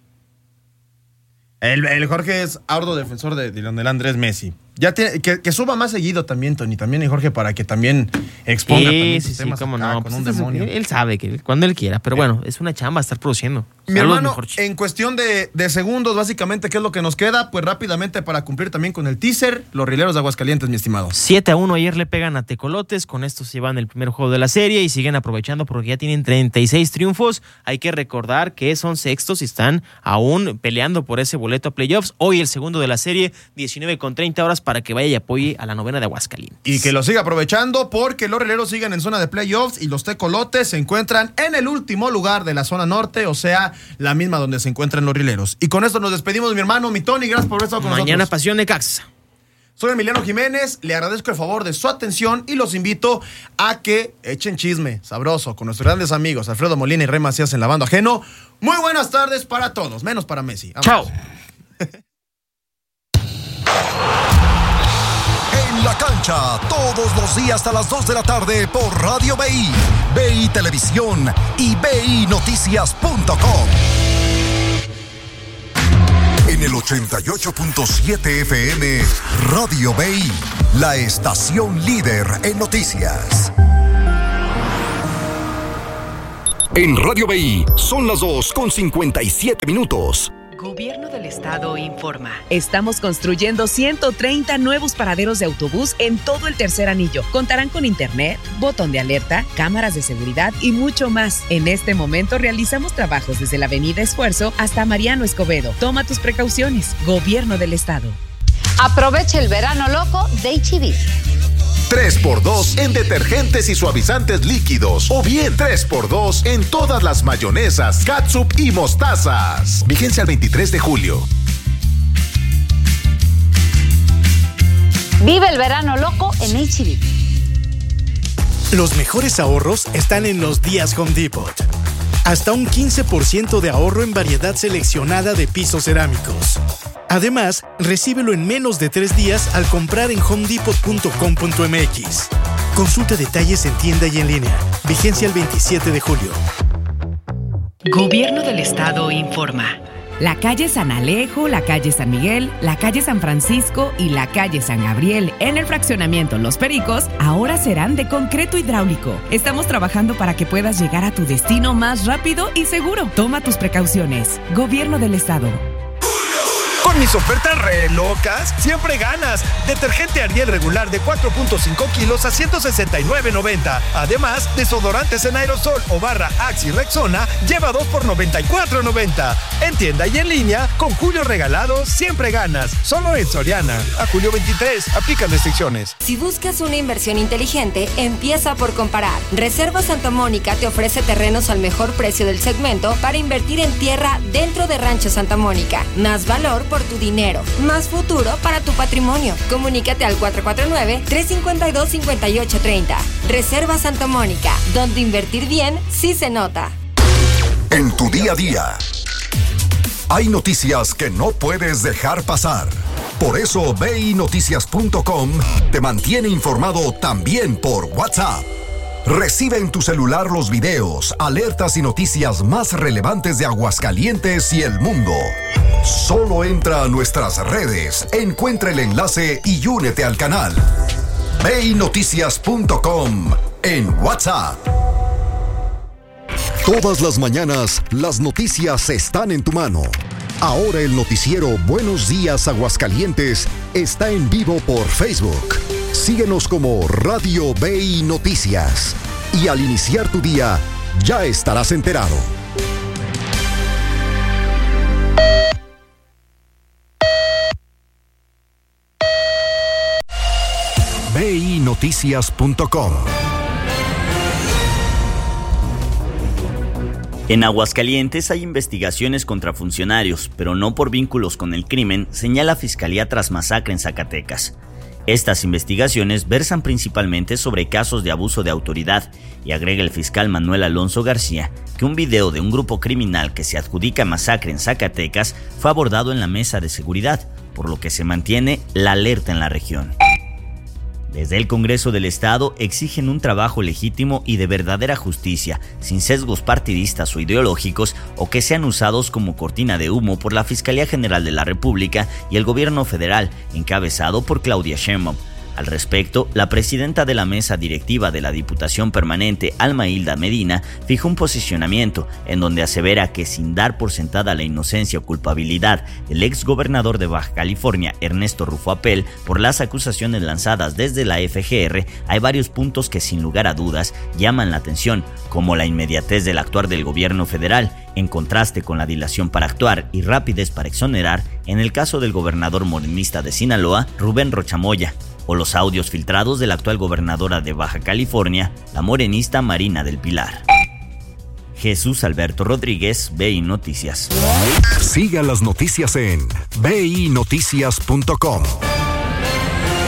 El, el Jorge es arduo defensor de, de Lionel Andrés Messi. Ya tiene, que, que suba más seguido también, Tony, también y Jorge, para que también exponga Sí, también sí, sus sí, temas cómo acá no. con Pues un este es- demonio. él sabe que cuando él quiera, pero bueno, es una chamba estar produciendo. Mi Saludos, hermano, Jorge. en cuestión de, de segundos, básicamente, ¿qué es lo que nos queda? Pues rápidamente para cumplir también con el teaser, los rileros de Aguascalientes, mi estimado. siete a uno ayer le pegan a Tecolotes, con esto se llevan el primer juego de la serie y siguen aprovechando porque ya tienen treinta y seis triunfos. Hay que recordar que son sextos y están aún peleando por ese boleto a playoffs. Hoy el segundo de la serie, diecinueve con treinta horas para que vaya y apoye a la novena de Aguascalientes. Y que lo siga aprovechando porque los rileros siguen en zona de playoffs y los tecolotes se encuentran en el último lugar de la zona norte, o sea, la misma donde se encuentran los rileros. Y con esto nos despedimos, mi hermano, mi Tony, gracias por haber estado con Mañana nosotros. Pasión Necaxa. Soy Emiliano Jiménez, le agradezco el favor de su atención y los invito a que echen chisme sabroso con nuestros grandes amigos Alfredo Molina y Rey Macías en Lavando Ajeno. Muy buenas tardes para todos, menos para Messi. Vamos. Chao. En la cancha, todos los días a las dos de la tarde por Radio B I, B I Televisión y B I Noticias punto com. En el ochenta y ocho punto siete F M, Radio B I, la estación líder en noticias. En Radio B I son las dos con cincuenta y siete minutos. Gobierno del Estado informa. Estamos construyendo ciento treinta nuevos paraderos de autobús en todo el tercer anillo. Contarán con internet, botón de alerta, cámaras de seguridad y mucho más. En este momento realizamos trabajos desde la Avenida Esfuerzo hasta Mariano Escobedo. Toma tus precauciones. Gobierno del Estado. Aprovecha el verano loco de H E B. tres por dos en detergentes y suavizantes líquidos. O bien tres por dos en todas las mayonesas, catsup y mostazas. Vigencia el veintitrés de julio. Vive el verano loco en H E B. Los mejores ahorros están en los días Home Depot. Hasta un quince por ciento de ahorro en variedad seleccionada de pisos cerámicos. Además, recíbelo en menos de tres días al comprar en home depot punto com punto m x. Consulta detalles en tienda y en línea. Vigencia el veintisiete de julio. Gobierno del Estado informa. La calle San Alejo, la calle San Miguel, la calle San Francisco y la calle San Gabriel en el fraccionamiento Los Pericos ahora serán de concreto hidráulico. Estamos trabajando para que puedas llegar a tu destino más rápido y seguro. Toma tus precauciones. Gobierno del Estado. Con mis ofertas re locas, siempre ganas. Detergente Ariel regular de cuatro punto cinco kilos a ciento sesenta y nueve noventa. Además, desodorantes en aerosol o barra Axe y Rexona lleva dos por noventa y cuatro noventa. En tienda y en línea, con Julio regalado, siempre ganas. Solo en Soriana. A julio veintitrés, aplican restricciones. Si buscas una inversión inteligente, empieza por comparar. Reserva Santa Mónica te ofrece terrenos al mejor precio del segmento para invertir en tierra dentro de Rancho Santa Mónica. Más valor por tu dinero, más futuro para tu patrimonio. Comunícate al cuatro cuatro nueve, tres cinco dos, cinco ocho tres cero. Reserva Santa Mónica, donde invertir bien sí se nota. En tu día a día, hay noticias que no puedes dejar pasar. Por eso B I Noticias punto com te mantiene informado también por WhatsApp. Recibe en tu celular los videos, alertas y noticias más relevantes de Aguascalientes y el mundo. Solo entra a nuestras redes, encuentra el enlace y únete al canal. B I Noticias punto com en WhatsApp. Todas las mañanas, las noticias están en tu mano. Ahora el noticiero Buenos Días Aguascalientes está en vivo por Facebook. Síguenos como Radio B I Noticias. Y al iniciar tu día, ya estarás enterado. B I Noticias punto com. En Aguascalientes hay investigaciones contra funcionarios, pero no por vínculos con el crimen, señala Fiscalía tras masacre en Zacatecas. Estas investigaciones versan principalmente sobre casos de abuso de autoridad y agrega el fiscal Manuel Alonso García que un video de un grupo criminal que se adjudica masacre en Zacatecas fue abordado en la mesa de seguridad, por lo que se mantiene la alerta en la región. Desde el Congreso del Estado exigen un trabajo legítimo y de verdadera justicia, sin sesgos partidistas o ideológicos o que sean usados como cortina de humo por la Fiscalía General de la República y el Gobierno Federal, encabezado por Claudia Sheinbaum. Al respecto, la presidenta de la mesa directiva de la Diputación Permanente, Alma Hilda Medina, fijó un posicionamiento en donde asevera que sin dar por sentada la inocencia o culpabilidad del exgobernador de Baja California, Ernesto Rufo Apel, por las acusaciones lanzadas desde la F G R, hay varios puntos que sin lugar a dudas llaman la atención, como la inmediatez del actuar del gobierno federal, en contraste con la dilación para actuar y rapidez para exonerar en el caso del gobernador morenista de Sinaloa, Rubén Rocha Moya, o los audios filtrados de la actual gobernadora de Baja California, la morenista Marina del Pilar. Jesús Alberto Rodríguez, B I Noticias. Siga las noticias en B I Noticias punto com.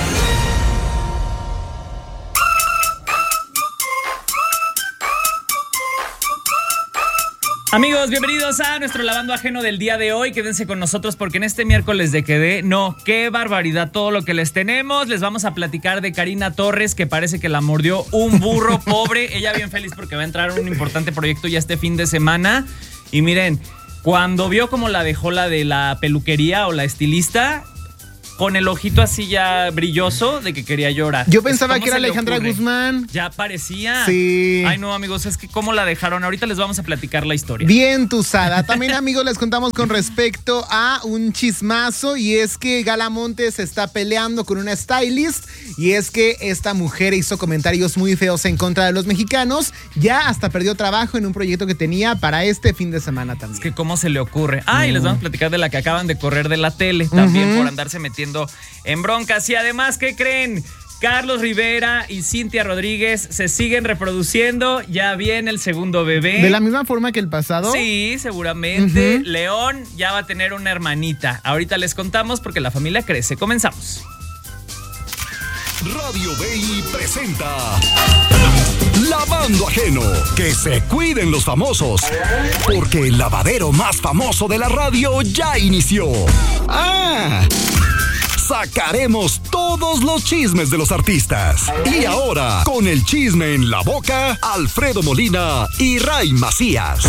Amigos, bienvenidos a nuestro Lavando Ajeno del día de hoy. Quédense con nosotros porque en este miércoles de Quedé, no, qué barbaridad todo lo que les tenemos. Les vamos a platicar de Karina Torres, que parece que la mordió un burro pobre. Ella bien feliz porque va a entrar a un importante proyecto ya este fin de semana. Y miren, cuando vio cómo la dejó la de la peluquería o la estilista, con el ojito así ya brilloso de que quería llorar. Yo pensaba que era Alejandra Guzmán. Ya parecía. Sí. Ay, no, amigos, es que cómo la dejaron. Ahorita les vamos a platicar la historia. Bien tusada. También, amigos, les contamos con respecto a un chismazo, y es que Gala Montes se está peleando con una stylist, y es que esta mujer hizo comentarios muy feos en contra de los mexicanos. Ya hasta perdió trabajo en un proyecto que tenía para este fin de semana también. Es que cómo se le ocurre. Ah, y les vamos a platicar de la que acaban de correr de la tele también, uh-huh, por andarse metiendo en broncas. Y además, ¿qué creen? Carlos Rivera y Cintia Rodríguez se siguen reproduciendo. Ya viene el segundo bebé. ¿De la misma forma que el pasado? Sí, seguramente. Uh-huh. León ya va a tener una hermanita. Ahorita les contamos porque la familia crece. Comenzamos. Radio B I presenta Lavando Ajeno. Que se cuiden los famosos, porque el lavadero más famoso de la radio ya inició. ¡Ah! Sacaremos todos los chismes de los artistas. Y ahora, con el chisme en la boca, Alfredo Molina y Ray Macías.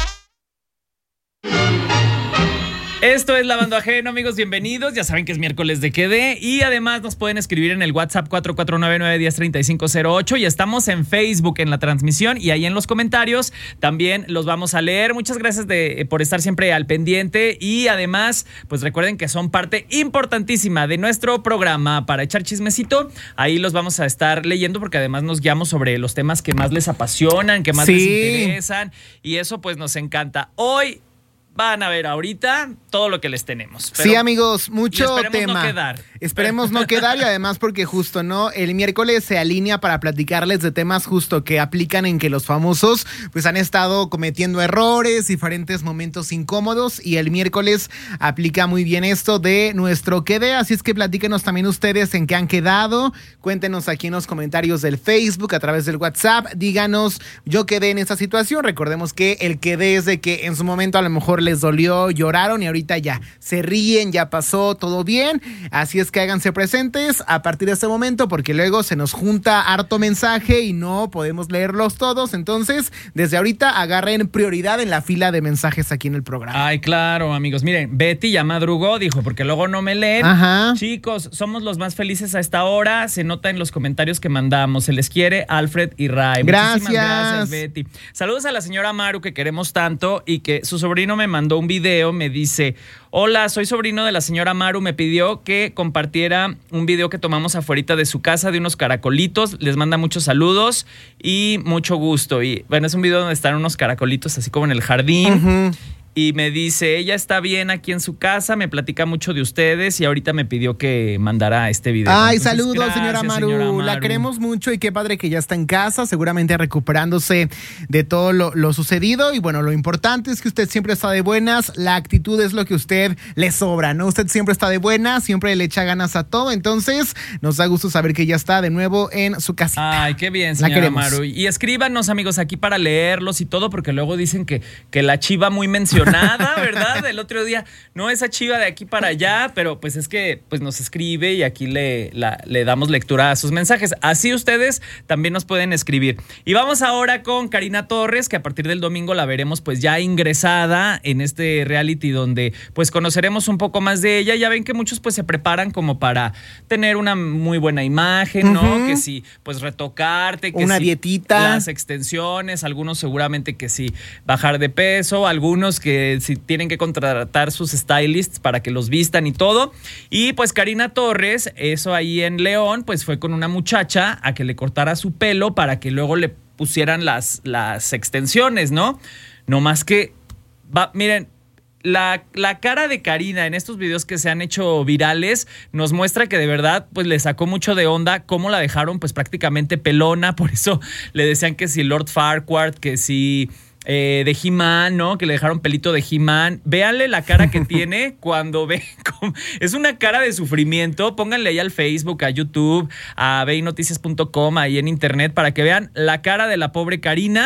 Esto es Lavando Ajeno, amigos, bienvenidos. Ya saben que es miércoles de Quedé. Y además nos pueden escribir en el WhatsApp cuatro cuatro nueve, nueve uno cero, tres cinco cero ocho. Y estamos en Facebook en la transmisión y ahí en los comentarios también los vamos a leer. Muchas gracias de, por estar siempre al pendiente. Y además, pues recuerden que son parte importantísima de nuestro programa para echar chismecito. Ahí los vamos a estar leyendo porque además nos guiamos sobre los temas que más les apasionan, que más sí. les interesan. Y eso pues nos encanta. Hoy van a ver ahorita todo lo que les tenemos. Pero sí, amigos, mucho esperemos tema. No quedar. Esperemos no quedar, y además porque justo, ¿no? El miércoles se alinea para platicarles de temas justo que aplican en que los famosos pues han estado cometiendo errores, diferentes momentos incómodos, y el miércoles aplica muy bien esto de nuestro Quedé. Así es que platíquenos también ustedes en qué han quedado. Cuéntenos aquí en los comentarios del Facebook, a través del WhatsApp. Díganos, yo quedé en esta situación. Recordemos que el Quedé es de que en su momento a lo mejor les dolió, lloraron, y ahorita ya se ríen, ya pasó, todo bien. Así es que háganse presentes a partir de este momento, porque luego se nos junta harto mensaje y no podemos leerlos todos. Entonces, desde ahorita agarren prioridad en la fila de mensajes aquí en el programa. Ay, claro, amigos. Miren, Betty ya madrugó, dijo, porque luego no me leen. Ajá. Chicos, somos los más felices a esta hora. Se nota en los comentarios que mandamos. Se les quiere, Alfred y Ray. Gracias. Muchísimas gracias, Betty. Saludos a la señora Maru, que queremos tanto, y que su sobrino me mandó un video. Me dice: hola, soy sobrino de la señora Maru. Me pidió que compartiera un video que tomamos afuerita de su casa de unos caracolitos. Les manda muchos saludos y mucho gusto. Y bueno, es un video donde están unos caracolitos así como en el jardín. Uh-huh. Y me dice, ella está bien aquí en su casa, me platica mucho de ustedes y ahorita me pidió que mandara este video. Ay, Entonces, saludos, gracias, señora, Maru. señora Maru. La queremos mucho y qué padre que ya está en casa, seguramente recuperándose de todo lo, lo sucedido. Y bueno, lo importante es que usted siempre está de buenas. La actitud es lo que a usted le sobra, ¿no? Usted siempre está de buenas, siempre le echa ganas a todo. Entonces, nos da gusto saber que ya está de nuevo en su casita. Ay, qué bien, señora la queremos. Maru. Y escríbanos, amigos, aquí para leerlos y todo, porque luego dicen que, que la chiva muy mencionada. Nada, ¿verdad? El otro día, no esa chiva de aquí para allá, pero pues es que pues nos escribe y aquí le, la, le damos lectura a sus mensajes. Así ustedes también nos pueden escribir. Y vamos ahora con Karina Torres, que a partir del domingo la veremos pues ya ingresada en este reality donde pues conoceremos un poco más de ella. Ya ven que muchos pues se preparan como para tener una muy buena imagen, ¿no? Uh-huh. Que si pues retocarte, que una si dietita, las extensiones, algunos seguramente que si bajar de peso, algunos que si tienen que contratar sus stylists para que los vistan y todo. Y pues Karina Torres, eso ahí en León, pues fue con una muchacha a que le cortara su pelo para que luego le pusieran las, las extensiones, ¿no? No más que, va, miren, La, la cara de Karina en estos videos que se han hecho virales nos muestra que de verdad pues le sacó mucho de onda cómo la dejaron pues prácticamente pelona. Por eso le decían que si Lord Farquaad, que si eh, de He-Man, ¿no? Que le dejaron pelito de He-Man. Véanle la cara que tiene cuando ve. Es una cara de sufrimiento. Pónganle ahí al Facebook, a YouTube, a veinoticias punto com, ahí en internet, para que vean la cara de la pobre Karina,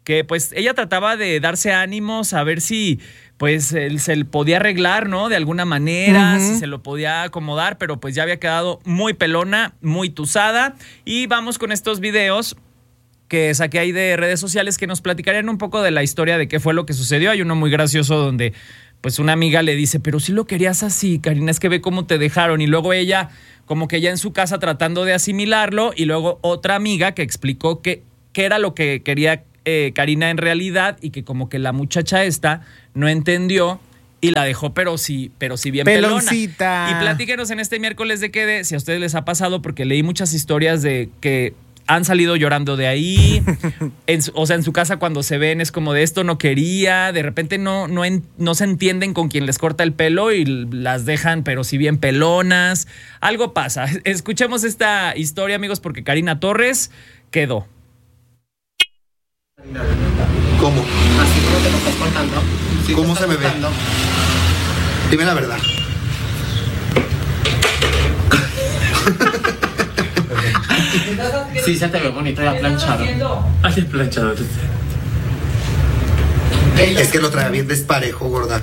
que pues ella trataba de darse ánimos a ver si pues él se le podía arreglar, ¿no? De alguna manera, uh-huh. si se lo podía acomodar, pero pues ya había quedado muy pelona, muy tusada. Y vamos con estos videos que saqué ahí de redes sociales que nos platicarían un poco de la historia de qué fue lo que sucedió. Hay uno muy gracioso donde pues una amiga le dice, pero si lo querías así, Karina, es que ve cómo te dejaron. Y luego ella, como que ya en su casa tratando de asimilarlo, y luego otra amiga que explicó que qué era lo que quería eh, Karina en realidad, y que como que la muchacha esta no entendió y la dejó, pero sí, pero sí bien Peloncita. pelona. Y platíquenos en este miércoles de qué, si a ustedes les ha pasado, porque leí muchas historias de que han salido llorando de ahí. En su, o sea, en su casa cuando se ven es como de esto no quería. De repente no, no, en, no se entienden con quien les corta el pelo y las dejan, pero si bien pelonas. Algo pasa. Escuchemos esta historia, amigos, porque Karina Torres quedó. ¿Cómo? Así como te lo estás cortando. Sí, ¿Cómo se me ve? Dime la verdad. Sí, se te ve bonito ya planchado. Ay, el planchado. Es que lo traía bien desparejo, gorda.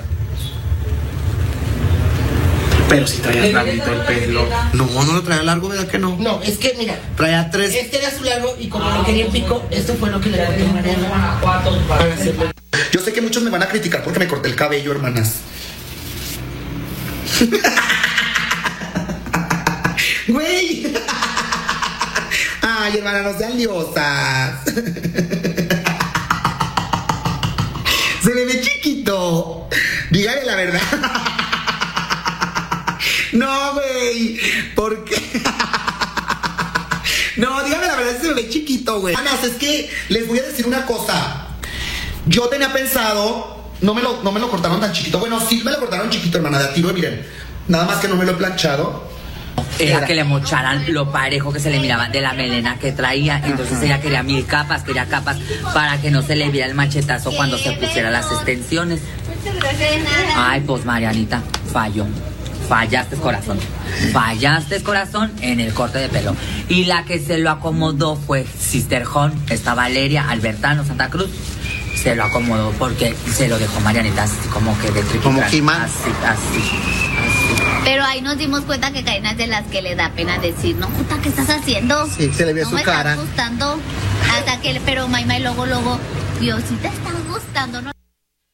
Pero si traías larguito el pelo. No, no lo traía largo, ¿verdad que no? No, es que mira. Traía tres. Este era su largo y como lo quería en pico, esto fue lo que le corté a Mariana. Yo sé que muchos me van a criticar porque me corté el cabello, hermanas. Güey. Ay, hermana, no sean liosas. Se me ve chiquito. Dígale la verdad. No, güey. ¿Por qué? No, dígame la verdad, se me ve chiquito, güey. Hermanas, es que les voy a decir una cosa. Yo tenía pensado, no me lo, no me lo cortaron tan chiquito. Bueno, sí me lo cortaron chiquito, hermana, de a tiro, miren. Nada más que no me lo he planchado. Era que le mocharan lo parejo que se le miraba de la melena que traía. Entonces ella quería mil capas, quería capas para que no se le viera el machetazo cuando se pusiera las extensiones. Ay, pues Marianita, falló. Fallaste, corazón. Fallaste, corazón, en el corte de pelo. Y la que se lo acomodó fue Sister Hon, esta Valeria, Albertano, Santa Cruz. Se lo acomodó porque se lo dejó Marianita así como que de triquitrán. Como He-Man. Así, así. Pero ahí nos dimos cuenta que Karina es de las que le da pena decir, no, puta, ¿qué estás haciendo? Sí, se le ve no su me cara. Estás gustando. Hasta que, pero Maima y luego, luego, Dios, sí te estás gustando, ¿no?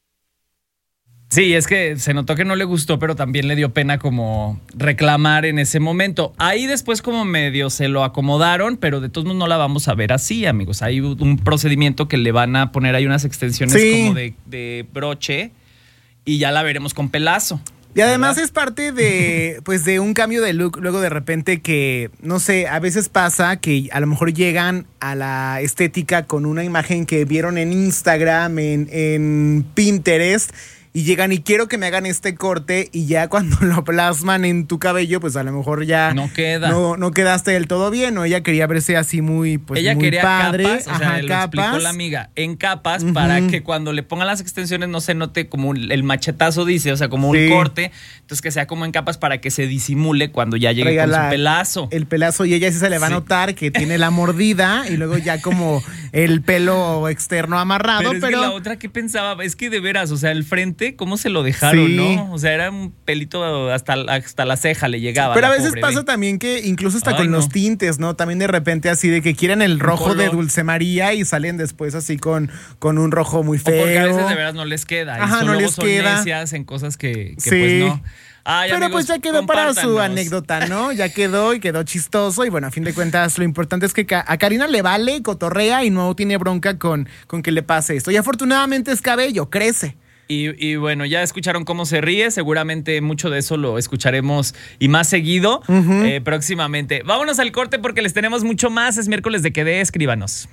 Sí, es que se notó que no le gustó, pero también le dio pena como reclamar en ese momento. Ahí después como medio se lo acomodaron, pero de todos modos no la vamos a ver así, amigos. Hay un procedimiento que le van a poner ahí unas extensiones sí. como de, de broche y ya la veremos con pelazo. Y además ¿verdad? Es parte de, pues, de un cambio de look. Luego de repente que, no sé, a veces pasa que a lo mejor llegan a la estética con una imagen que vieron en Instagram, en, en Pinterest, y llegan y quiero que me hagan este corte, y ya cuando lo plasman en tu cabello, pues a lo mejor ya no queda. No, no quedaste del todo bien, o ella quería verse así muy, pues ella muy quería padre. Capas, o Ajá, sea, lo capas. explicó la amiga, en capas, uh-huh. para que cuando le pongan las extensiones no se note como el machetazo, dice, o sea, como sí. un corte, entonces que sea como en capas para que se disimule cuando ya llegue Traiga con la, su pelazo. El pelazo, y ella sí se le va sí. a notar que tiene la mordida, y luego ya como el pelo externo amarrado, pero... Es pero... que la otra que pensaba, es que de veras, o sea, el frente, ¿cómo se lo dejaron? Sí. ¿no? O sea, era un pelito hasta, hasta la ceja le llegaba. Pero a veces pobre, pasa ¿ve? también que incluso hasta Ay, con no. los tintes, ¿no? También de repente así de que quieren el rojo de Dulce María y salen después así con, con un rojo muy feo. O porque a veces de veras no les queda. Ajá, y no les son queda. necias en cosas que, que sí. pues no. Ay, Pero amigos, pues ya quedó para su anécdota, ¿no? Ya quedó y quedó chistoso. Y bueno, a fin de cuentas, lo importante es que a Karina le vale, cotorrea y no tiene bronca con, con que le pase esto. Y afortunadamente es cabello, crece. Y, y bueno, ya escucharon cómo se ríe. Seguramente mucho de eso lo escucharemos y más seguido uh-huh. eh, próximamente. Vámonos al corte porque les tenemos mucho más. Es miércoles de Quedé, escríbanos.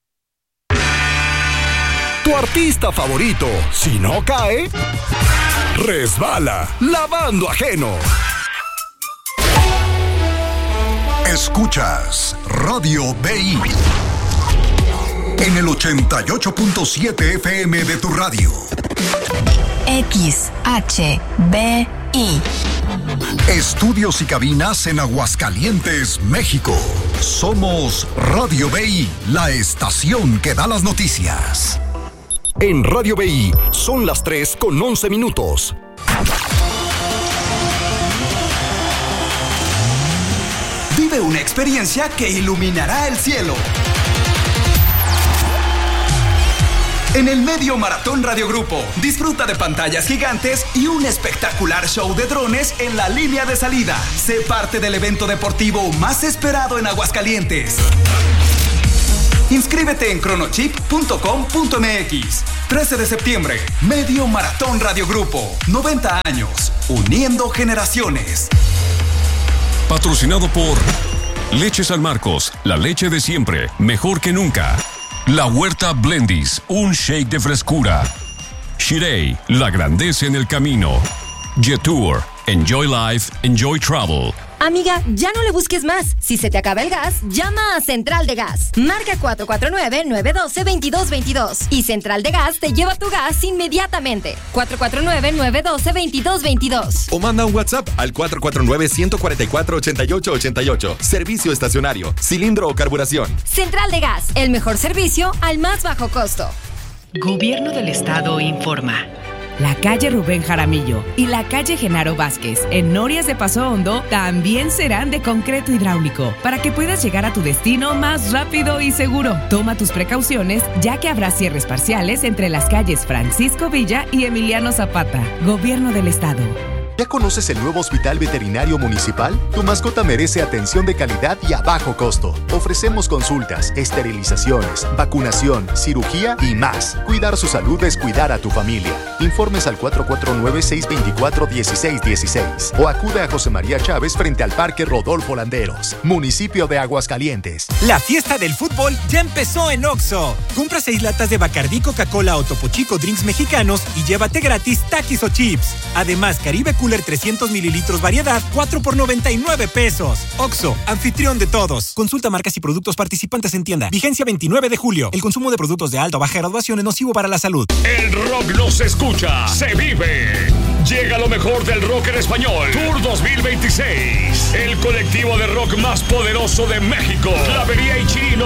Tu artista favorito, si no cae, resbala lavando ajeno. Escuchas Radio B I en el ochenta y ocho punto siete F M de tu radio. X H B I. Estudios y cabinas en Aguascalientes, México. Somos Radio B I, la estación que da las noticias. En Radio B I son las tres con once minutos. Vive una experiencia que iluminará el cielo. En el Medio Maratón Radio Grupo, disfruta de pantallas gigantes y un espectacular show de drones en la línea de salida. Sé parte del evento deportivo más esperado en Aguascalientes. Inscríbete en cronochip punto com punto m x. trece de septiembre, Medio Maratón Radio Grupo. noventa años, uniendo generaciones. Patrocinado por Leche San Marcos, la leche de siempre, mejor que nunca. La Huerta Blendis, un shake de frescura. Shirei, la grandeza en el camino. Jetour, enjoy life, enjoy travel. Amiga, ya no le busques más. Si se te acaba el gas, llama a Central de Gas. Marca cuatro cuatro nueve, nueve uno dos, dos dos dos dos. Y Central de Gas te lleva tu gas inmediatamente. cuatro cuatro nueve, nueve uno dos, dos dos dos dos. O manda un WhatsApp al cuatro cuatro nueve, uno cuatro cuatro, ocho ocho ocho ocho. Servicio estacionario, cilindro o carburación. Central de Gas, el mejor servicio al más bajo costo. Gobierno del Estado informa. La calle Rubén Jaramillo y la calle Genaro Vázquez en Norias de Paso Hondo también serán de concreto hidráulico para que puedas llegar a tu destino más rápido y seguro. Toma tus precauciones ya que habrá cierres parciales entre las calles Francisco Villa y Emiliano Zapata. Gobierno del Estado. ¿Ya conoces el nuevo Hospital Veterinario Municipal? Tu mascota merece atención de calidad y a bajo costo. Ofrecemos consultas, esterilizaciones, vacunación, cirugía y más. Cuidar su salud es cuidar a tu familia. Informes al cuatro cuatro nueve, seis dos cuatro, uno seis uno seis o acude a José María Chávez frente al Parque Rodolfo Landeros, municipio de Aguascalientes. La fiesta del fútbol ya empezó en Oxxo. Compra seis latas de Bacardí, Coca-Cola o Topo Chico Drinks mexicanos y llévate gratis Takis o chips. Además, Caribe Cooler trescientos mililitros variedad, cuatro por noventa y nueve pesos. Oxxo, anfitrión de todos. Consulta marcas y productos participantes en tienda. Vigencia veintinueve de julio. El consumo de productos de alta o baja graduación es nocivo para la salud. El rock no se escucha, se vive. Llega lo mejor del rock en español. Tour dos mil veintiséis. El colectivo de rock más poderoso de México. Clavería y Chirino